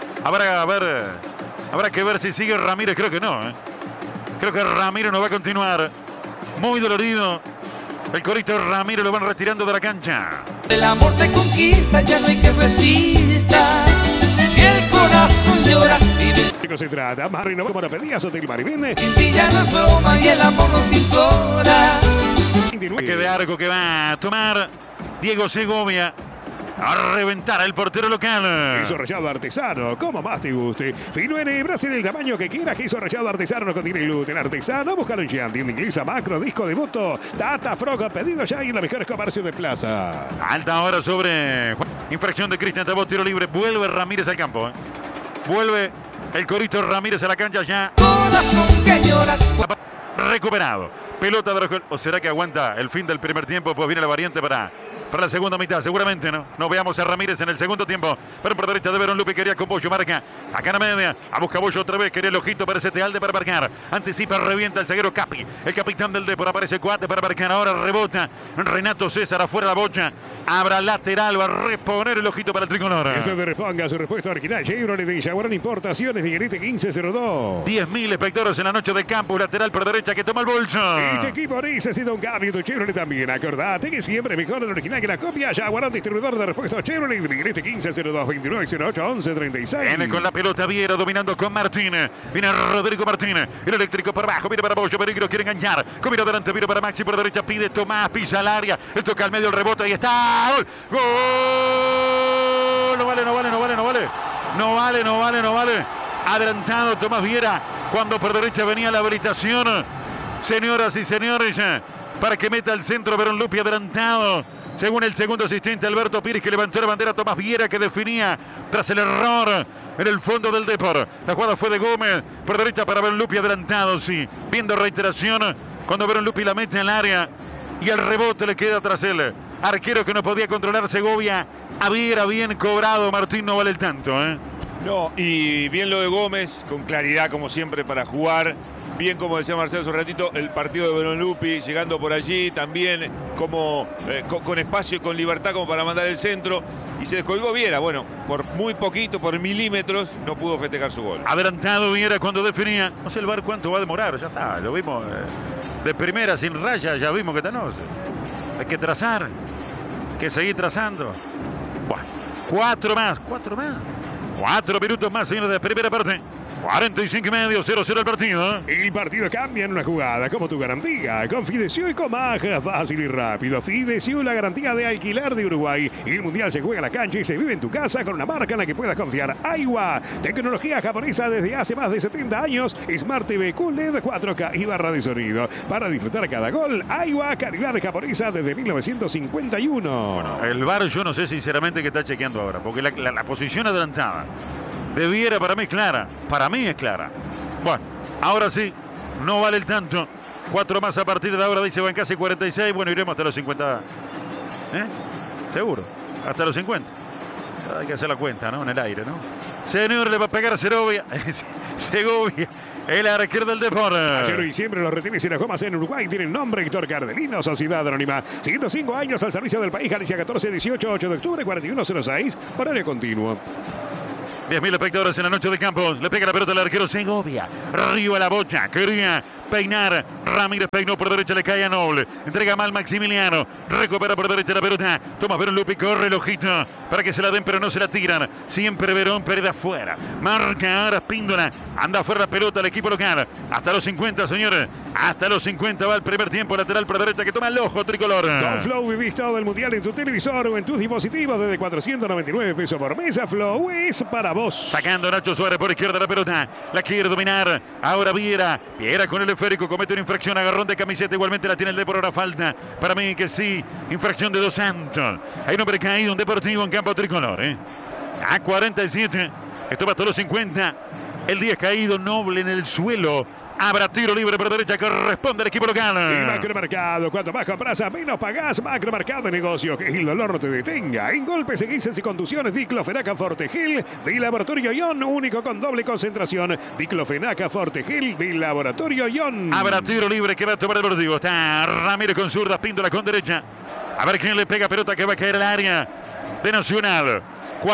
Habrá que ver si sigue Ramírez, creo que no. Creo que Ramírez no va a continuar. Muy dolorido. El Corito Ramírez lo van retirando de la cancha. El amor te conquista, ya no hay que resistir. Y el corazón llora. ¿De qué se trata? Marino, como lo pedías, Hotel Maribene. Sin ti ya no es broma y el amor nos implora. Que de arco que va a tomar Diego Segovia. A reventar el portero local. Queso rallado artesano, como más te guste. Fino en hebras y del tamaño que quieras. Queso rallado artesano no contiene gluten. Artesano, búscalo en Jean. Tienda inglesa, Macro, Disco de Voto, Tata, Froga, pedido ya y en la mejor comercio de plaza. Alta hora sobre infracción de Cristian Tabó, tiro libre. Vuelve Ramírez al campo. Vuelve el Corito Ramírez a la cancha ya. Corazón que llora. Recuperado. Pelota de Araujo. ¿O será que aguanta el fin del primer tiempo? Pues viene la variante para la segunda mitad, seguramente no veamos a Ramírez en el segundo tiempo, pero por derecha de Verón Lupi quería con Bollo, marca acá en la media, a busca Bollo otra vez, quería el ojito para ese Tealde para marcar, anticipa, revienta el zaguero Capi, el capitán del Depor, aparece Cuate para marcar, ahora rebota Renato César afuera la bocha, abra lateral, va a reponer el ojito para el tricolor. Esto te responda su respuesta original, Chevrolet de Yaguarán Importaciones, Miguelete 1502. 10.000 espectadores en la noche del campo, lateral por derecha que toma el bolso. Este equipo necesita un cambio, tu Chevrolet también, acordate que siempre mejor el original que la copia. Yaguarán, distribuidor de repuestos Chevrolet, Miguelete 1502 2908 1136. Viene con la pelota Viera dominando con Martínez. Viene Rodrigo Martínez. El eléctrico para abajo. Viene para Bollo. Peligro. Quiere engañar. Combina delante. Viene para Maxi por derecha. Pide Tomás. Pisa al área. Le toca al medio el rebote. Ahí está. ¡Gol! ¡Gol! No vale. Adelantado Tomás Viera. Cuando por derecha venía la habilitación. Señoras y señores. Para que meta el centro. Verón Lupi adelantado. Según el segundo asistente Alberto Pires, que levantó la bandera, Tomás Viera, que definía tras el error en el fondo del Depor. La jugada fue de Gómez, por derecha para Verón Lupi, adelantado, sí. Viendo reiteración, cuando Verón Lupi la mete en el área y el rebote le queda tras él. Arquero que no podía controlar Segovia. A Viera bien cobrado, Martín, no vale el tanto, No, y bien lo de Gómez, con claridad como siempre para jugar. Bien, como decía Marcelo hace un ratito, el partido de Verón Lupi, llegando por allí, también como con espacio y con libertad como para mandar el centro. Y se descolgó Viera, bueno, por muy poquito, por milímetros, no pudo festejar su gol. Adelantado Viera cuando definía. No sé el VAR cuánto va a demorar, ya está, lo vimos de primera sin raya, ya vimos que está, no sé. Hay que trazar, hay que seguir trazando. Bueno, 4 minutos más, señores, de primera parte. 45:30, 0-0 el partido. El partido cambia en una jugada, como tu garantía. Con Fidecio y Comaja, fácil y rápido. Fidecio, la garantía de alquilar de Uruguay. El Mundial se juega en la cancha y se vive en tu casa con una marca en la que puedas confiar. Aiwa, tecnología japonesa desde hace más de 70 años. Smart TV QLED 4K y barra de sonido. Para disfrutar cada gol, Aiwa, calidad japonesa desde 1951. Bueno, el VAR yo no sé sinceramente qué está chequeando ahora, porque la posición adelantada de Viera para mí es clara. Para mí es clara. Bueno, ahora sí, no vale el tanto. 4 más a partir de ahora, dice Bancasi 46. Bueno, iremos hasta los 50. Seguro. Hasta los 50. Hay que hacer la cuenta, ¿no? En el aire, ¿no? Señor, le va a pegar a Segovia. Segovia. El arquero del Deporte. Ayer y diciembre los retines y las gomas en Uruguay tienen nombre Héctor Cardelino, Sociedad Anónima. 105 años al servicio del país. Galicia 14-18, 8 de octubre, 4106. Horario continuo. 10.000 espectadores en la noche de Campos. Le pega la pelota al arquero Segovia. Río a la bocha. Quería peinar. Ramírez peinó por derecha. Le cae a Noble. Entrega mal Maximiliano. Recupera por derecha la pelota. Toma Verón Lupi. Corre el ojito para que se la den, pero no se la tiran. Siempre Verón. Pérez afuera. Marca ahora Píndola. Anda afuera la pelota al equipo local. Hasta los 50, señores. Hasta los 50 va el primer tiempo. Lateral por derecha que toma el ojo tricolor. Con Flow vivís todo el mundial en tu televisor o en tus dispositivos desde 499 pesos por mes. Flow es para vos. Sacando Nacho Suárez por izquierda la pelota. La quiere dominar. Ahora Viera. Viera con el esférico. Comete una infracción. Agarrón de camiseta. Igualmente la tiene el Depor. Ahora falta. Para mí que sí. Infracción de Dos Santos. Hay un hombre caído. Un Deportivo en campo tricolor. A 47. Esto va hasta los 50. El 10 caído. Noble en el suelo. Habrá tiro libre por derecha que responde el equipo local. Y Macromercado, cuanto más compras, menos pagás. Macromercado de negocio, que el dolor no te detenga. En golpes, seguices y contusiones, Diclofenac Fortegel de Laboratorio Ion, único con doble concentración. Diclofenac Fortegel de Laboratorio Ion. Habrá tiro libre que va a tomar el Deportivo. Está Ramírez con zurda, Píndola con derecha. A ver quién le pega pelota que va a caer al área de Nacional.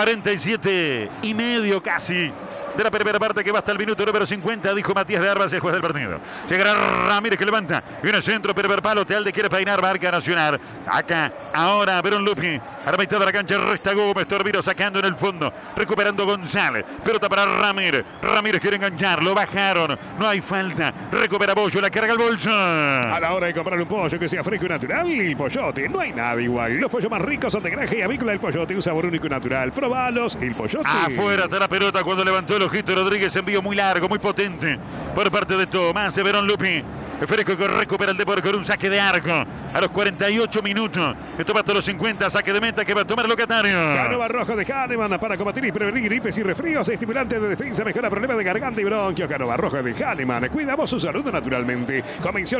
47,5 casi. De la primera parte que va hasta el minuto número 50, dijo Matías de Arbas, el juez del partido. Llegará Ramírez que levanta. Viene centro, primer palo. Tealde quiere peinar, marca Nacional. Acá, ahora Verón Lupi. A la mitad de la cancha resta Gómez. Torviro sacando en el fondo. Recuperando González. Pelota para Ramírez. Ramírez quiere enganchar. Lo bajaron. No hay falta. Recupera Bollo. La carga al bolso. A la hora de comprar un pollo que sea fresco y natural, el Pollote. No hay nada igual. Los pollos más ricos son de granja y avícola del Pollote. Un sabor único y natural. Probalos. El Pollote. Afuera está la pelota cuando levantó el ojito Rodríguez. Envío muy largo, muy potente por parte de Tomás de Verón Lupi. Fresco que recupera el Depor con un saque de arco a los 48 minutos. Esto va hasta los 50. Saque de meta que va a tomar el locatario. Canova Rojo de Hahnemann para combatir y prevenir gripes y resfríos. Estimulante de defensa, mejora problemas de garganta y bronquios. Canova Rojo de Hahnemann. Cuidamos su salud naturalmente. Convención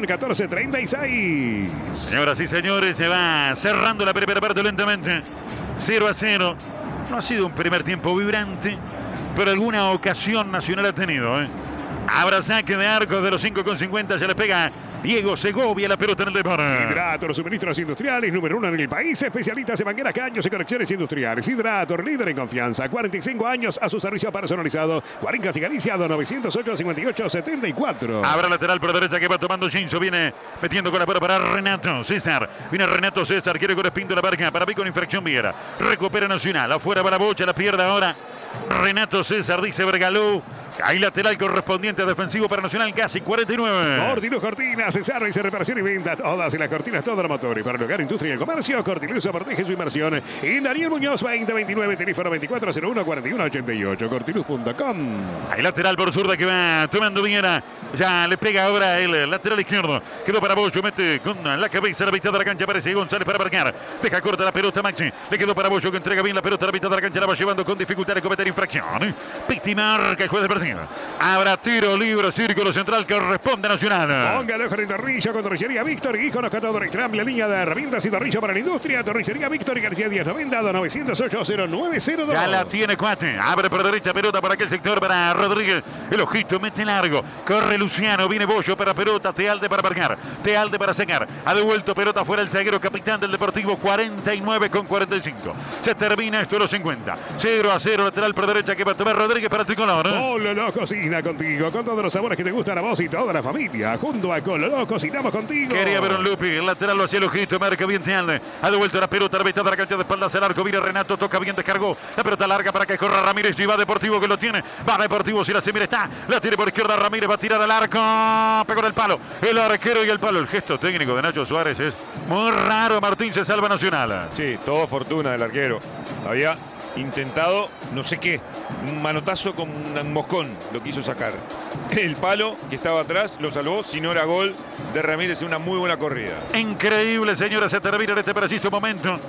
1436. Señoras y señores, se va cerrando la primera parte lentamente. 0-0. No ha sido un primer tiempo vibrante, pero alguna ocasión Nacional ha tenido. Habrá saque de arcos de los 5,50. Se le pega Diego Segovia la pelota en el Depor. Hidrator, suministros industriales, número 1 en el país. Especialistas en mangueras, caños y conexiones industriales. Hidrator, líder en confianza. 45 años a su servicio personalizado. Guarincas y Galicia, 908-58-74. Habrá lateral por derecha que va tomando Shinzo. Viene metiendo con la pelota para Renato César. Viene Renato César. Quiere con Espinto la marca. Para mí con infracción Viera. Recupera Nacional. Afuera para Bocha. La pierde ahora Renato César, dice Bergaló. Hay lateral correspondiente defensivo para Nacional, casi 49. Cortiluz Cortinas, servicio, reparación y venta. Todas en las cortinas, todos los motores. Para el hogar, industria y el comercio, Cortiluz protege su inversión. Y Daniel Muñoz, 2029, teléfono 2401-4188, cortiluz.com. Hay lateral por zurda que va tomando Viera. Ya le pega ahora el lateral izquierdo. Quedó para Bollo, mete con la cabeza a la mitad de la cancha. Aparece González para marcar. Deja corta la pelota Maxi. Le quedó para Bollo que entrega bien la pelota a la mitad de la cancha. La va llevando con dificultad de cometer infracción. Víctima marca el juez del partido. Habrá tiro libre, círculo central que responde Nacional. Póngale ojo en Torrillo con Torrillería Víctor. Íconos catadores, amplia línea de herramientas y torrillo para la industria. Torrillería Víctor y García 1090 908-0902. Ya la tiene Cuate. Abre por derecha, pelota para aquel sector para Rodríguez. El ojito mete largo. Corre Luciano. Viene Bollo para pelota. Tealde para marcar. Tealde para sacar. Ha devuelto pelota fuera el zaguero capitán del Deportivo. 49-45. Se termina esto a los 50. 0-0. Lateral por derecha que va a tomar Rodríguez para Tricolor. Cololó cocina contigo. Con todos los sabores que te gustan a vos y toda la familia. Junto a Cololó cocinamos contigo. Quería ver un Lupi. El lateral lo hacía el ojito. Marca bien Tealde. Ha devuelto la pelota. A la mitad de la cancha de espaldas el arco. Viene Renato. Toca bien. Descargó. La pelota larga para que corra Ramírez. Y va Deportivo que lo tiene. Va Deportivo. Si la se mira está. La tiene por izquierda Ramírez. Va a tirar al arco. Pegó en el palo. El arquero y el palo. El gesto técnico de Nacho Suárez es muy raro. Martín se salva Nacional. Sí, todo fortuna del arquero. Había intentado no sé qué. Un manotazo con un moscón lo quiso sacar. El palo que estaba atrás lo salvó. Si no era gol de Ramírez en una muy buena corrida. Increíble, señora. Se termina en este preciso momento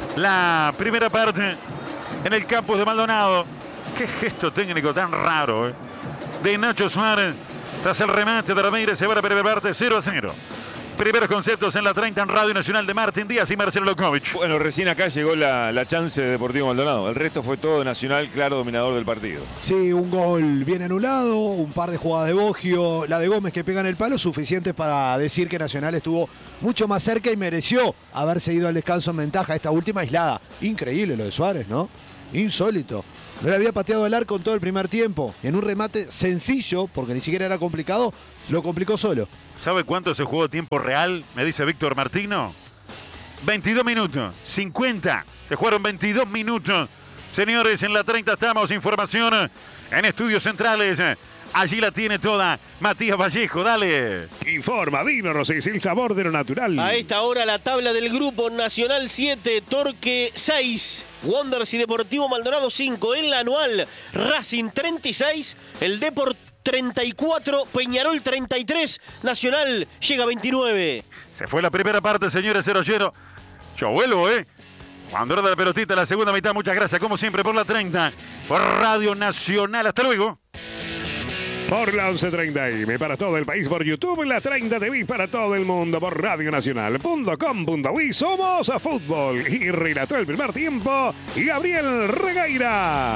la primera parte en el campus de Maldonado. Qué gesto técnico tan raro de Nacho Suárez. Tras el remate de Ramírez se va a la primera parte 0-0. Primeros conceptos en la 30 en Radio Nacional de Martín Díaz y Marcelo Lokovic. Bueno, recién acá llegó la chance de Deportivo Maldonado. El resto fue todo Nacional, claro, dominador del partido. Sí, un gol bien anulado, un par de jugadas de Boggio, la de Gómez que pega en el palo, suficiente para decir que Nacional estuvo mucho más cerca y mereció haberse ido al descanso en ventaja. Esta última aislada. Increíble lo de Suárez, ¿no? Insólito. No le había pateado el arco en todo el primer tiempo. En un remate sencillo, porque ni siquiera era complicado, lo complicó solo. ¿Sabe cuánto se jugó tiempo real? Me dice Víctor Martino. 22 minutos. 50. Se jugaron 22 minutos. Señores, en la 30 estamos. Información en Estudios Centrales. Allí la tiene toda Matías Vallejo, dale. Informa Dino Rosis, el sabor de lo natural. A esta hora la tabla del grupo: Nacional 7, Torque 6, Wanderers y Deportivo Maldonado 5. En la anual, Racing 36, el Deport 34, Peñarol 33, Nacional llega a 29. Se fue la primera parte, señores, 0-0. Yo vuelvo, Cuando era de la pelotita, la segunda mitad. Muchas gracias, como siempre, por la 30, por Radio Nacional. Hasta luego. Por la 11:30 M para todo el país, por YouTube, la 30 TV para todo el mundo, por radionacional.com.uy. Somos a fútbol. Y relató el primer tiempo Gabriel Regueira.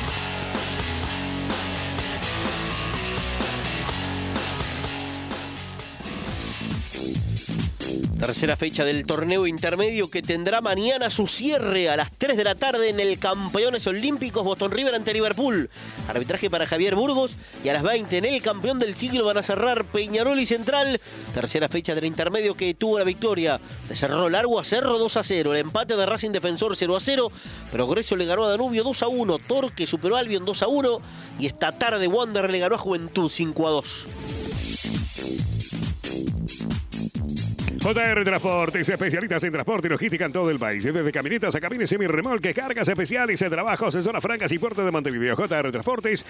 Tercera fecha del torneo intermedio que tendrá mañana su cierre a las 3 de la tarde en el Campeones Olímpicos Boston River ante Liverpool. Arbitraje para Javier Burgos y a las 20 en el campeón del siglo van a cerrar Peñarol y Central. Tercera fecha del intermedio que tuvo la victoria de Cerro Largo a Cerro 2-0. El empate de Racing Defensor 0-0. Progreso le ganó a Danubio 2-1. Torque superó a Albion 2-1. Y esta tarde Wander le ganó a Juventud 5-2. JR Transportes, especialistas en transporte y logística en todo el país. Desde camionetas a camiones, semirremolques, cargas especiales, trabajos en zonas francas y puerto de Montevideo. JR Transportes,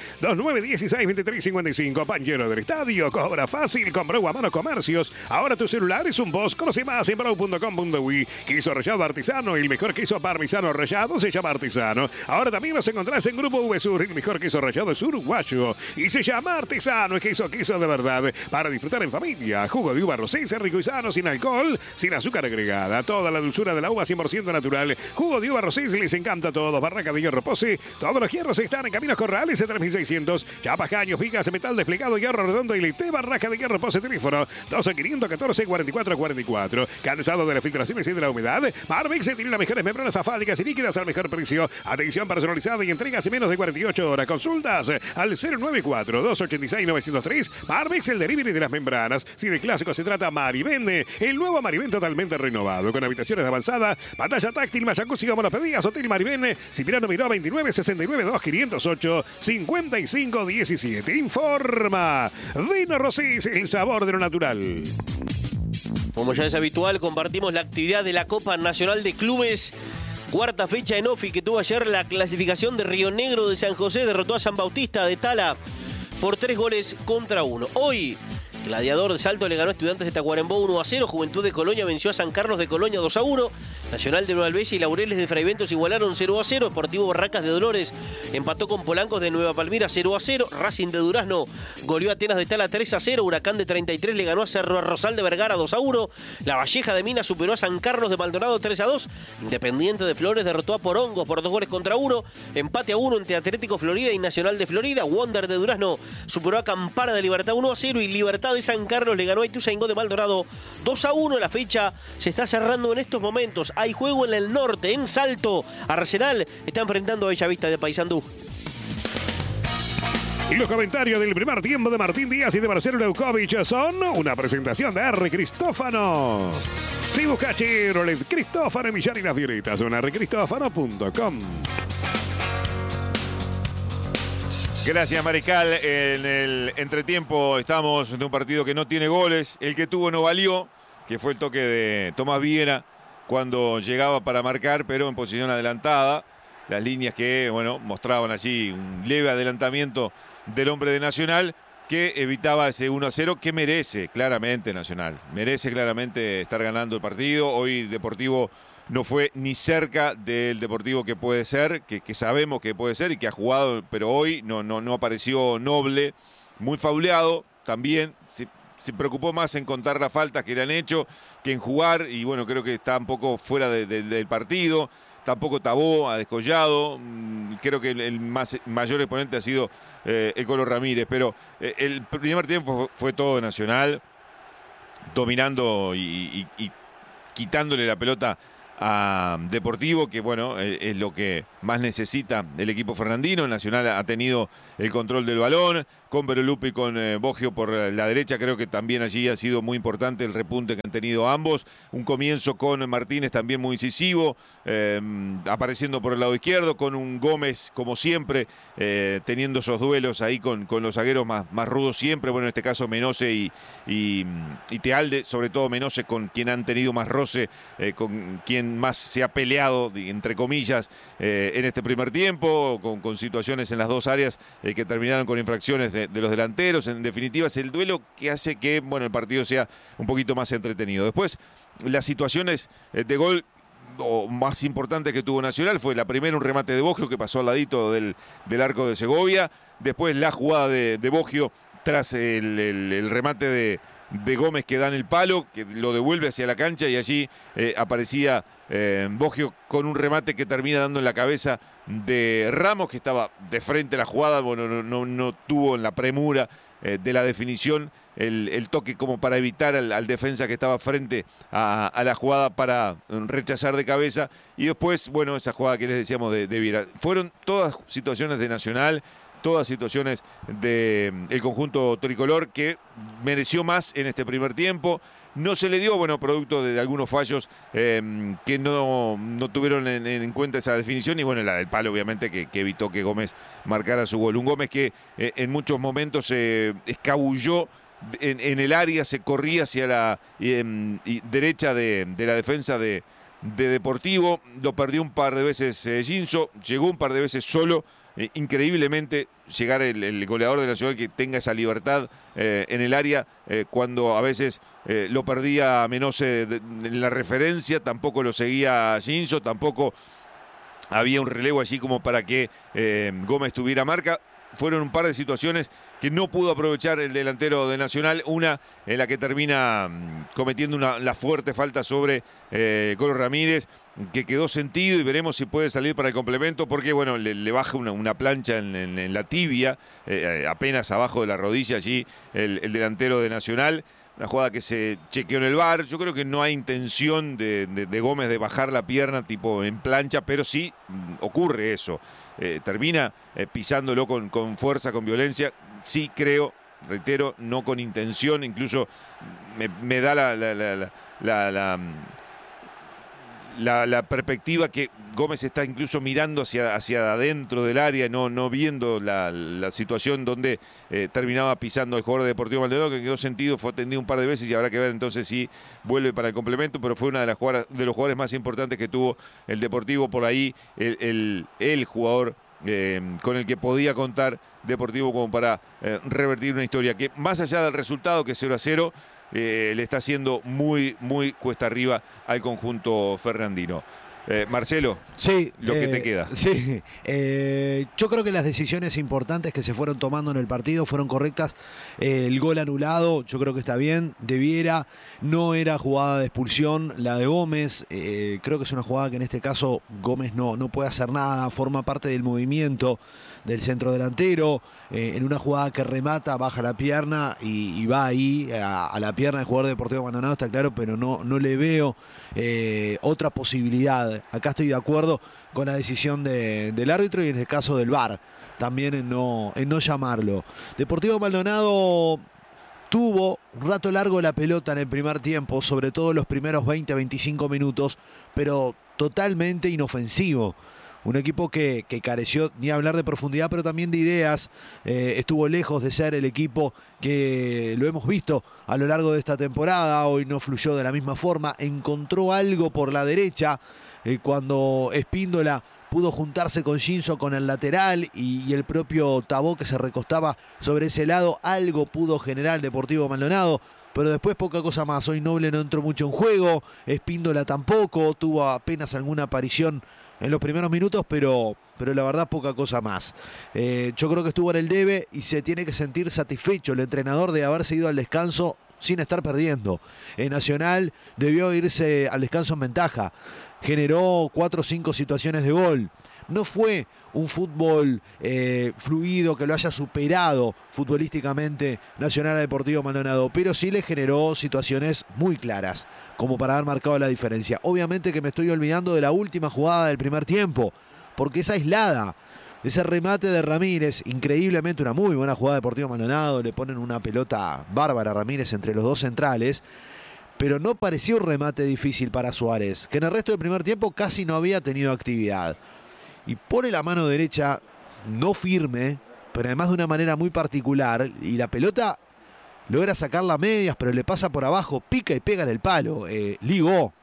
2916-2355. Pañero del Estadio, cobra fácil, con Brou a mano comercios. Ahora tu celular es un Boss. Conoce más en brou.com.uy. Queso rallado artesano, el mejor queso parmesano rallado se llama Artesano. Ahora también nos encontrás en Grupo VSUR. El mejor queso rallado es uruguayo y se llama Artesano. Es queso de verdad. Para disfrutar en familia. Jugo de uva rosé, rico y sano, sin alcohol, sin azúcar agregada. Toda la dulzura de la uva 100% natural. Jugo de uva rosé, les encanta todo. Barraca de Hierro Pose. Todos los hierros están en Caminos Corrales, 3600. Chapas, caños, vigas, metal desplegado, hierro redondo y lite. Barraca de Hierro Pose, teléfono 12-514-4444. Cansado de las filtraciones y de la humedad. Marvex tiene las mejores membranas asfálticas y líquidas al mejor precio. Atención personalizada y entregas en menos de 48 horas. Consultas al 094-286-903. Marvex, el delivery de las membranas. Si de clásico se trata, Marivende. El nuevo Marivén totalmente renovado, con habitaciones de avanzada, pantalla táctil, jacuzzi como los pedías, Hotel Marivén, Cipriano Miró 29 69 2508 55 17. Informa Dino Rosis, el sabor de lo natural. Como ya es habitual, compartimos la actividad de la Copa Nacional de Clubes. Cuarta fecha en OFI que tuvo ayer la clasificación de Río Negro de San José. Derrotó a San Bautista de Tala por 3-1. Hoy, Gladiador de Salto le ganó a Estudiantes de Tacuarembó 1-0. Juventud de Colonia venció a San Carlos de Colonia 2-1. Nacional de Nueva Albesia y Laureles de Fraiventos igualaron 0-0. Deportivo Barracas de Dolores empató con Polancos de Nueva Palmira 0-0. Racing de Durazno goleó a Atenas de Tala 3-0. Huracán de 33 le ganó a Cerro Rosal de Vergara 2-1. La Valleja de Minas superó a San Carlos de Maldonado 3-2. Independiente de Flores derrotó a Porongos por 2-1. Empate a 1 entre Atlético Florida y Nacional de Florida. Wander de Durazno superó a Campana de Libertad 1-0 y Libertad de San Carlos le ganó a Ituzaingó de Maldonado 2-1. La fecha se está cerrando en estos momentos. Hay juego en el norte, en Salto. Arsenal está enfrentando a Bellavista de Paysandú. Y los comentarios del primer tiempo de Martín Díaz y de Marcelo Leukovic son una presentación de R. Cristófano. Si busca Chevrolet Cristófano, Millán y las Violetas, son rcristófano.com. Gracias, Mariscal. En el entretiempo estamos de un partido que no tiene goles. El que tuvo no valió, que fue el toque de Tomás Viera cuando llegaba para marcar, pero en posición adelantada. Las líneas que, bueno, mostraban allí un leve adelantamiento del hombre de Nacional que evitaba ese 1-0 que merece claramente Nacional. Merece claramente estar ganando el partido. Hoy Deportivo no fue ni cerca del Deportivo que puede ser, que sabemos que puede ser y que ha jugado, pero hoy no apareció Noble, muy fauleado también. se preocupó más en contar las faltas que le han hecho que en jugar, y bueno, creo que está un poco fuera del partido. Tampoco Tabó, ha descollado. Creo que el mayor exponente ha sido el Colo Ramírez, pero el primer tiempo fue todo Nacional, dominando y quitándole la pelota a Deportivo, que bueno, es lo que más necesita el equipo fernandino. Nacional ha tenido el control del balón, con Berolupi y con Boggio por la derecha. Creo que también allí ha sido muy importante el repunte que han tenido ambos. Un comienzo con Martínez también muy incisivo, apareciendo por el lado izquierdo, con un Gómez, como siempre, teniendo esos duelos ahí con los zagueros más rudos siempre. Bueno, en este caso Menose y Tealde, sobre todo Menose, con quien han tenido más roce, con quien más se ha peleado, entre comillas, en este primer tiempo, con situaciones en las dos áreas que terminaron con infracciones de los delanteros. En definitiva, es el duelo que hace que, bueno, el partido sea un poquito más entretenido. Después, las situaciones de gol o más importantes que tuvo Nacional fue la primera, un remate de Boggio que pasó al ladito del arco de Segovia. Después la jugada de Boggio tras el remate de Gómez, que da en el palo, que lo devuelve hacia la cancha, y allí aparecía Boggio con un remate que termina dando en la cabeza de Ramos, que estaba de frente a la jugada. Bueno, no tuvo en la premura de la definición el toque como para evitar al defensa que estaba frente a la jugada para rechazar de cabeza. Y después, bueno, esa jugada que les decíamos de Viera. Fueron todas situaciones de Nacional, todas situaciones del conjunto tricolor, que mereció más en este primer tiempo. No se le dio, bueno, producto de algunos fallos que no tuvieron en cuenta esa definición, y bueno, la del palo, obviamente, que evitó que Gómez marcara su gol. Un Gómez que en muchos momentos se escabulló en el área, se corría hacia la derecha de la defensa de Deportivo. Lo perdió un par de veces Ginso, llegó un par de veces solo. Increíblemente llegar el goleador de Nacional, que tenga esa libertad en el área, cuando a veces lo perdía Menose en la referencia, tampoco lo seguía Ginso, tampoco había un relevo allí como para que Gómez tuviera marca. Fueron un par de situaciones que no pudo aprovechar el delantero de Nacional, una en la que termina cometiendo la fuerte falta sobre Colo Ramírez, que quedó sentido, y veremos si puede salir para el complemento, porque bueno, le baja una plancha en la tibia, apenas abajo de la rodilla allí el delantero de Nacional. Una jugada que se chequeó en el VAR. Yo creo que no hay intención de Gómez de bajar la pierna tipo en plancha, pero sí ocurre eso. Termina pisándolo con fuerza, con violencia. Sí creo, reitero, no con intención. Incluso me da la perspectiva que Gómez está incluso mirando hacia adentro del área, no viendo la situación donde terminaba pisando el jugador de Deportivo Maldonado, que quedó sentido, fue atendido un par de veces, y habrá que ver entonces si vuelve para el complemento. Pero fue una de los jugadores más importantes que tuvo el Deportivo por ahí, el jugador con el que podía contar Deportivo como para revertir una historia que, más allá del resultado, que 0-0, le está haciendo muy, muy cuesta arriba al conjunto fernandino. Marcelo, sí, lo que te queda. Sí, yo creo que las decisiones importantes que se fueron tomando en el partido fueron correctas. El gol anulado, yo creo que está bien. De Viera, no era jugada de expulsión la de Gómez. Creo que es una jugada que en este caso Gómez no puede hacer nada, forma parte del movimiento del centro delantero, en una jugada que remata, baja la pierna y va ahí a la pierna del jugador Deportivo Maldonado, está claro, pero no le veo otra posibilidad. Acá estoy de acuerdo con la decisión del árbitro, y en el caso del VAR también en no llamarlo. Deportivo Maldonado tuvo un rato largo la pelota en el primer tiempo, sobre todo los primeros 20-25 minutos, pero totalmente inofensivo. Un equipo que careció, ni hablar de profundidad, pero también de ideas. Estuvo lejos de ser el equipo que lo hemos visto a lo largo de esta temporada. Hoy no fluyó de la misma forma. Encontró algo por la derecha cuando Espíndola pudo juntarse con Ginso con el lateral, y el propio Tabó, que se recostaba sobre ese lado. Algo pudo generar el Deportivo Maldonado, pero después poca cosa más. Hoy Noble no entró mucho en juego, Espíndola tampoco, tuvo apenas alguna aparición en los primeros minutos, pero la verdad poca cosa más. Yo creo que estuvo en el debe, y se tiene que sentir satisfecho el entrenador de haberse ido al descanso sin estar perdiendo. Nacional debió irse al descanso en ventaja. Generó 4 o 5 situaciones de gol. No fue un fútbol fluido que lo haya superado futbolísticamente Nacional a Deportivo Maldonado, pero sí le generó situaciones muy claras, como para haber marcado la diferencia. Obviamente que me estoy olvidando de la última jugada del primer tiempo, porque es aislada. Ese remate de Ramírez, increíblemente una muy buena jugada de Deportivo Maldonado, le ponen una pelota bárbara a Ramírez entre los dos centrales, pero no pareció un remate difícil para Suárez, que en el resto del primer tiempo casi no había tenido actividad. Y pone la mano derecha, no firme, pero además de una manera muy particular, y la pelota logra sacarla a medias, pero le pasa por abajo, pica y pega en el palo. Ligó.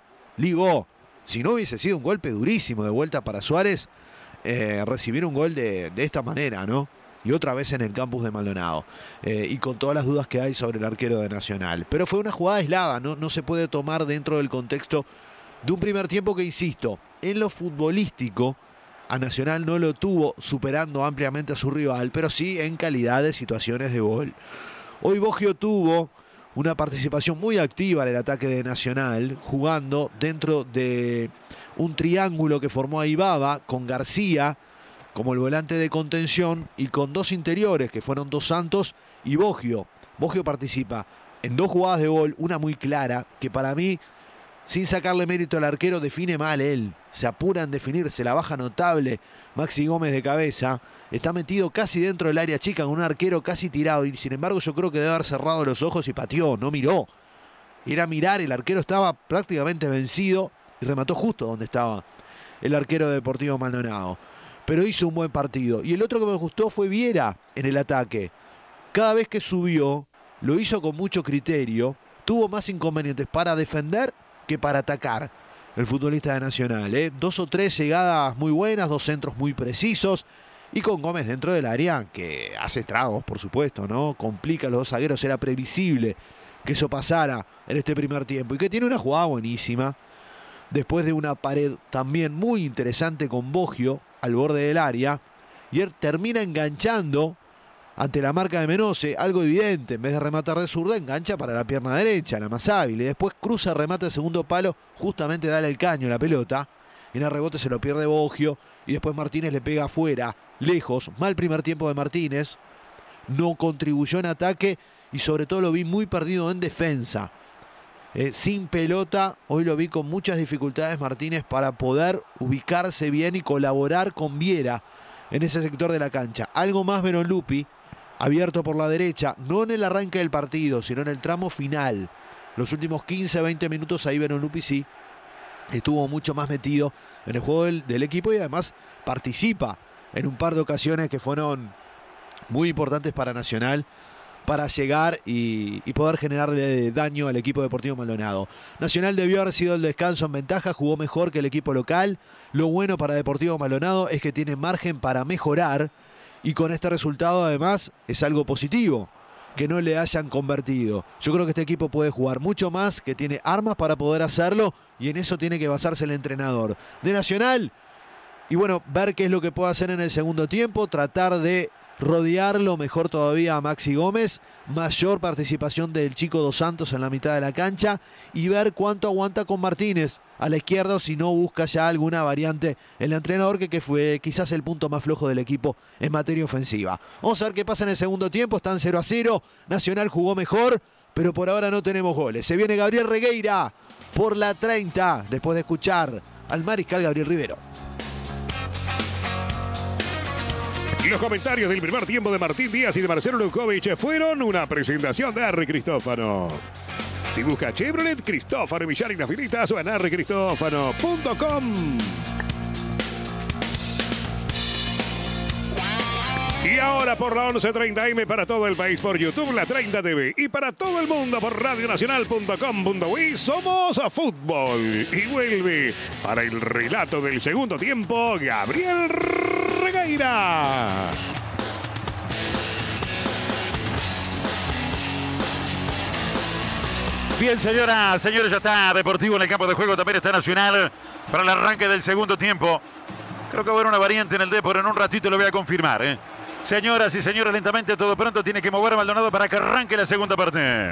Si no hubiese sido un golpe durísimo de vuelta para Suárez, recibir un gol de esta manera, ¿no? Y otra vez en el campus de Maldonado. Y con todas las dudas que hay sobre el arquero de Nacional. Pero fue una jugada aislada, no se puede tomar dentro del contexto de un primer tiempo que, insisto, en lo futbolístico, a Nacional no lo tuvo superando ampliamente a su rival, pero sí en calidad de situaciones de gol. Hoy Boggio tuvo una participación muy activa en el ataque de Nacional, jugando dentro de un triángulo que formó a Ibaba con García como el volante de contención y con 2 interiores que fueron Dos Santos y Boggio. Boggio participa en 2 jugadas de gol, una muy clara que para mí, sin sacarle mérito al arquero, define mal él. Se apura en definir, se la baja notable Maxi Gómez de cabeza. Está metido casi dentro del área chica con un arquero casi tirado. Y sin embargo yo creo que debe haber cerrado los ojos y pateó, no miró. Era mirar, el arquero estaba prácticamente vencido y remató justo donde estaba el arquero de Deportivo Maldonado. Pero hizo un buen partido. Y el otro que me gustó fue Viera en el ataque. Cada vez que subió, lo hizo con mucho criterio. Tuvo más inconvenientes para defender que para atacar el futbolista de Nacional. 2 o 3 llegadas muy buenas, 2 centros muy precisos, y con Gómez dentro del área, que hace estragos, por supuesto, ¿no? Complica a los 2 zagueros, era previsible que eso pasara en este primer tiempo, y que tiene una jugada buenísima, después de una pared también muy interesante con Boggio al borde del área, y él termina enganchando ante la marca de Menose, algo evidente, en vez de rematar de zurda, engancha para la pierna derecha, la más hábil, y después cruza, remata el segundo palo, justamente dale el caño a la pelota, en el rebote se lo pierde Boggio, y después Martínez le pega afuera, lejos, mal primer tiempo de Martínez, no contribuyó en ataque, y sobre todo lo vi muy perdido en defensa. Sin pelota, hoy lo vi con muchas dificultades Martínez para poder ubicarse bien y colaborar con Viera en ese sector de la cancha. Algo más Verón Lupi, abierto por la derecha, no en el arranque del partido, sino en el tramo final. Los últimos 15-20 minutos ahí Verón Lupi sí estuvo mucho más metido en el juego del equipo, y además participa en un par de ocasiones que fueron muy importantes para Nacional, para llegar y poder generarle daño al equipo Deportivo Maldonado. Nacional debió haber sido el descanso en ventaja, jugó mejor que el equipo local. Lo bueno para Deportivo Maldonado es que tiene margen para mejorar, y con este resultado además es algo positivo que no le hayan convertido. Yo creo que este equipo puede jugar mucho más, que tiene armas para poder hacerlo, y en eso tiene que basarse el entrenador de Nacional. Y bueno, ver qué es lo que puede hacer en el segundo tiempo, tratar de rodearlo mejor todavía a Maxi Gómez, mayor participación del chico Dos Santos en la mitad de la cancha, y ver cuánto aguanta con Martínez a la izquierda, o si no busca ya alguna variante el entrenador, que fue quizás el punto más flojo del equipo en materia ofensiva. Vamos a ver qué pasa en el segundo tiempo, están 0-0, Nacional jugó mejor, pero por ahora no tenemos goles. Se viene Gabriel Regueira por la 30, después de escuchar al mariscal Gabriel Rivero. Los comentarios del primer tiempo de Martín Díaz y de Marcelo Lukovic fueron una presentación de Harry Cristófano. Si busca Chevrolet, Cristófano y Villar Infinitas, o en harrycristófano.com. Y ahora por la 11:30 AM para todo el país por YouTube, la 30 TV, y para todo el mundo por radionacional.com.uy, somos a fútbol. Y vuelve para el relato del segundo tiempo, Gabriel Regueira. Bien, señoras, señores, ya está Deportivo en el campo de juego, también está Nacional para el arranque del segundo tiempo. Creo que va a haber una variante en el Depor, en un ratito lo voy a confirmar, Señoras y señores, lentamente todo pronto tiene que mover Maldonado para que arranque la segunda parte.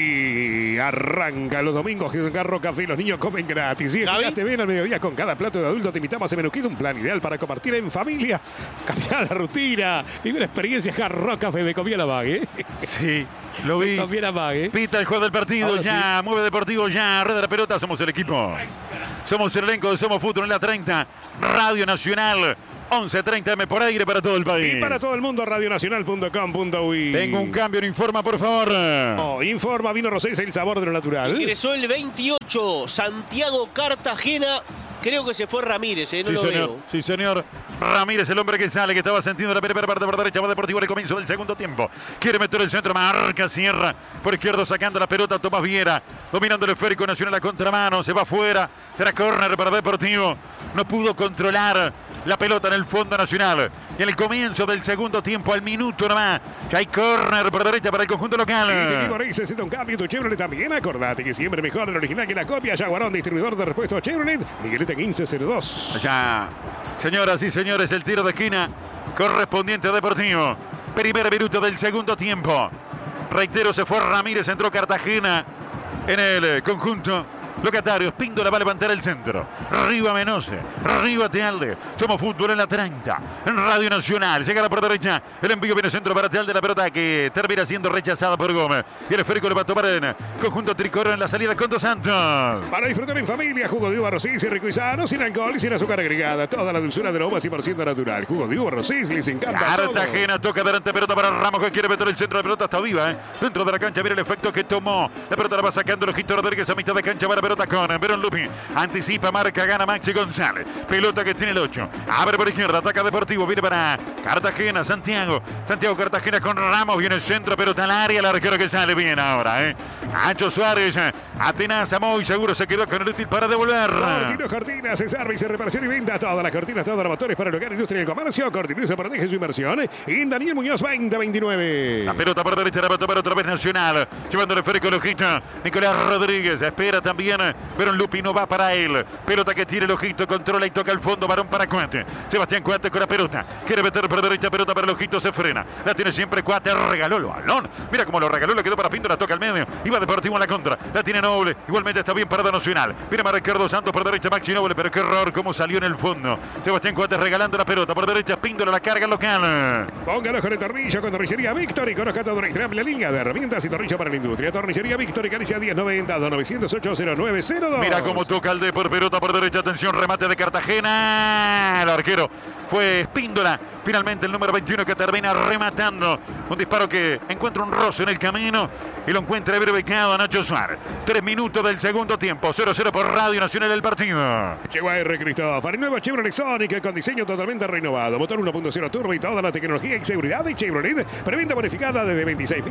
Y arranca los domingos que Garro Café. Los niños comen gratis. Y fíjate bien al mediodía con cada plato de adulto. Te invitamos a Menú Kid, un plan ideal para compartir en familia. Cambiar la rutina. Vivir experiencias Garro Café. Me comí la bague. Sí, lo vi. Me comí la bague. Pita el juego del partido. Ahora Ya, mueve Deportivo. Ya, rueda la pelota. Somos el equipo. Somos el elenco de Somos Fútbol en la 30. Radio Nacional. 11:30 M por aire para todo el país. Y para todo el mundo, radionacional.com.uy. Tengo un cambio, informa por favor. Informa, vino Rosés, el sabor de lo natural. Ingresó el 28, Santiago Cartagena. Creo que se fue Ramírez, no Sí, lo señor. veo. Sí, señor. Ramírez, el hombre que sale, que estaba sentiendo la primera parte por derecha. Va Deportivo al comienzo del segundo tiempo. Quiere meter el centro, marca, cierra. Por izquierdo sacando la pelota, Tomás Viera. Dominando el esférico Nacional a contramano. Se va afuera. Será córner para Deportivo. No pudo controlar la pelota en el fondo Nacional. Y en el comienzo del segundo tiempo, al minuto nomás, ya hay córner por derecha para el conjunto local. Y tu equipo Reyes necesita un cambio, tu Chevrolet también. Acordate que siempre mejor el original que la copia. Jaguarón, distribuidor de repuestos Chevrolet. Miguelete 1502. Allá, señoras y señores, el tiro de esquina correspondiente a Deportivo. Primer minuto del segundo tiempo. Reitero, se fue Ramírez, entró Cartagena en el conjunto. Locatarios, Píndola va a levantar el centro. Arriba Menose, arriba Tealde. Somos Fútbol en la 30. En Radio Nacional. Llega la por derecha. El envío viene centro para Tealde. La pelota que termina siendo rechazada por Gómez. Y el esférico le va a tomar en conjunto tricolor en la salida con Dos Santos. Para disfrutar en familia, jugo de uva Rosís y rico y sano, sin alcohol y sin azúcar agregada. Toda la dulzura de la uva 100% natural. Jugo de uva Rosís, les encanta. Cartagena toca delante, pelota para Ramos que quiere meter el centro. La pelota está viva, dentro de la cancha. Mira el efecto que tomó. La pelota la va sacando el Ojito Rodríguez a mitad de cancha para pelota con Verón Lupi. Anticipa, marca, gana Maxi González. Pelota que tiene el 8. Abre por izquierda, ataca Deportivo. Viene para Cartagena, Santiago. Santiago Cartagena con Ramos. Viene el centro, pelota al área. El arquero que sale bien ahora, Ancho Suárez. Atenaza, muy seguro se quedó con el útil para devolver. Cortinas, servicio, reparación y venta. Todas las cortinas, todos los motores para el hogar, industria y el comercio. Cortinas protege su inversión. Y Daniel Muñoz 2029. La pelota por derecha la va a tomar otra vez Nacional. Llevando el esférico el ojito. Nicolás Rodríguez espera también. Pero Lupi no va para él. Pelota que tira el ojito, controla y toca al fondo. Varón para Cuate. Sebastián Cuate con la pelota. Quiere meter por derecha, pelota para el ojito, se frena. La tiene siempre Cuate. Regaló el balón. Mira cómo lo regaló, le quedó para Pinto, la toca al medio. Iba Deportivo en la contra. La tiene Noble. Igualmente está bien parado Nacional. Viene para Ricardo Santos por derecha, Maxi Noble. Pero qué error, cómo salió en el fondo. Sebastián Cuate regalando la pelota por derecha. Píndola la carga local. Póngalo con el tornillo con Tornillería Víctor y conozca toda una amplia línea de herramientas y tornillo para la industria. Tornillería Víctor y Galicia 1090 908 0902. Mira cómo toca el de por pelota por derecha. Atención, remate de Cartagena. El arquero fue Espíndola. Finalmente el número 21 que termina rematando. Un disparo que encuentra un roce en el camino y lo encuentra bien ubicado a Nacho Suárez. 3 minutos del segundo tiempo. 0-0 por Radio Nacional el partido. Llegó R. Cristóbal. Y nuevo Chevrolet Sonic con diseño totalmente renovado. Motor 1.0 turbo y toda la tecnología y seguridad de Chevrolet. Preventa bonificada desde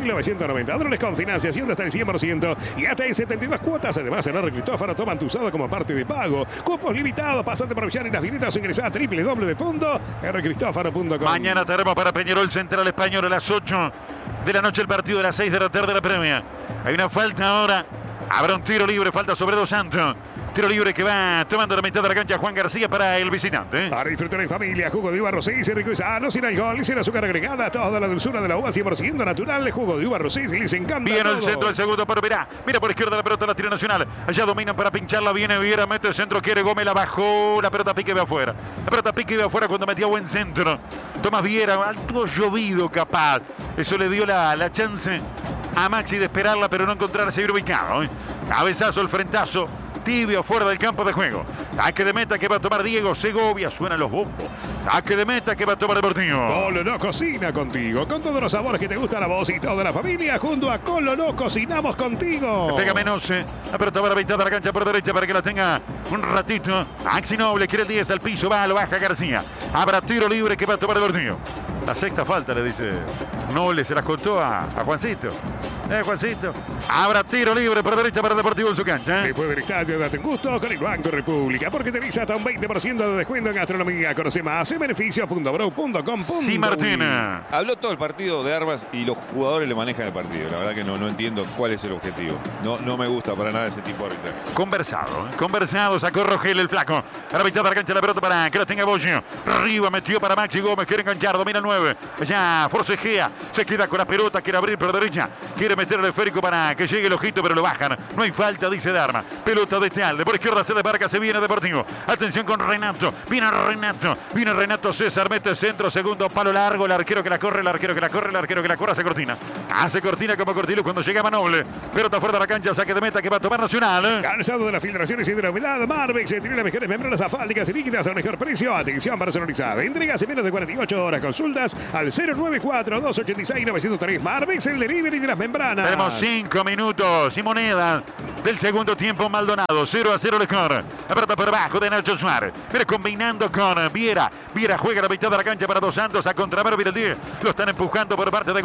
$26.990 con financiación de hasta el 100% y hasta en 72 cuotas. Además, en R. Cristóbal toman tu usado como parte de pago. Cupos limitados. Pasante por Villar en las vinetas o ingresar a www.rcristófaro.com. Mañana tenemos para Peñarol Central Español a las 8 de la noche el partido de las 6 de la tarde de la premia. Hay una falta ahora. Habrá un tiro libre, falta sobre Dos Santos. Tiro libre que va tomando la mitad de la cancha Juan García para el visitante. Para disfrutar en familia, jugo de uva Rosés, rico y sano, sin alcohol y sin azúcar agregada. Toda la dulzura de la uva 100% natural. Jugo de uva Rosés, les encanta. Viene todo. el centro, el segundo, pero mira por izquierda la pelota, la tira Nacional. Allá dominan para pincharla, viene Viera, mete el centro, quiere Gómez, la bajó. La pelota pique y va afuera. La pelota pique y va afuera cuando metía buen centro. Tomás Viera, algo llovido capaz. Eso le dio la chance a Maxi de esperarla, pero no encontrar a seguir ubicado. Cabezazo, el frentazo. Tibio fuera del campo de juego. Saque de meta que va a tomar Diego Segovia. Suenan los bombos. Saque de meta que va a tomar Deportivo. Colonó cocina contigo. Con todos los sabores que te gustan a vos y toda la familia. Junto a Colonó cocinamos contigo. Pega Menose. La pelota va a la mitad de la cancha por derecha para que la tenga un ratito. Maxi Noble quiere el 10 al piso. Va, lo baja García. Habrá tiro libre que va a tomar Deportivo. La sexta falta, le dice Noble. Se las contó a Juancito. Juancito. Habrá tiro libre por derecha para Deportivo en su cancha. Después del estadio, date un gusto con el Banco República, porque tenés hasta un 20% de descuento en gastronomía. Conoce más en beneficios.bro.com. Sí, Martina. Habló todo el partido de armas y los jugadores le manejan el partido. La verdad que no entiendo cuál es el objetivo. No me gusta para nada ese tipo de arbitraje. Conversado lo sacó Rogel, el flaco. A la mitad de la cancha la pelota para que la tenga Boggio. Arriba metió para Maxi Gómez. Quiere enganchar, domina el 9. Ya forcejea. Se queda con la pelota. Quiere abrir por derecha. Quiere meter el esférico para que llegue el ojito, pero lo bajan. No hay falta, dice Darma. Pelota de Tealde. Por izquierda se desmarca. Se viene Deportivo. Atención con Renato. Viene Renato César. Mete centro. Segundo palo largo. El arquero que la corre. El arquero que la corre. El arquero que la corre. Hace cortina. Hace cortina como Cortilo cuando llegaba Noble. Pelota fuera de la cancha. Saque de meta que va a tomar Nacional. Cansado de las filtraciones y de la humedad, Marvex tiene las mejores membranas asfálticas y líquidas al mejor precio. Atención personalizada. Entregas en menos de 48 horas. Consultas al 094-286-903. Marvex, el delivery de las membranas. Tenemos 5 minutos y monedas del segundo tiempo. Maldonado, 0-0 le corre. La pelota por abajo de Nacho Suárez. Viene combinando con Viera. Viera juega a la mitad de la cancha para Dos Santos. A contramano viene el 10. Lo están empujando por parte de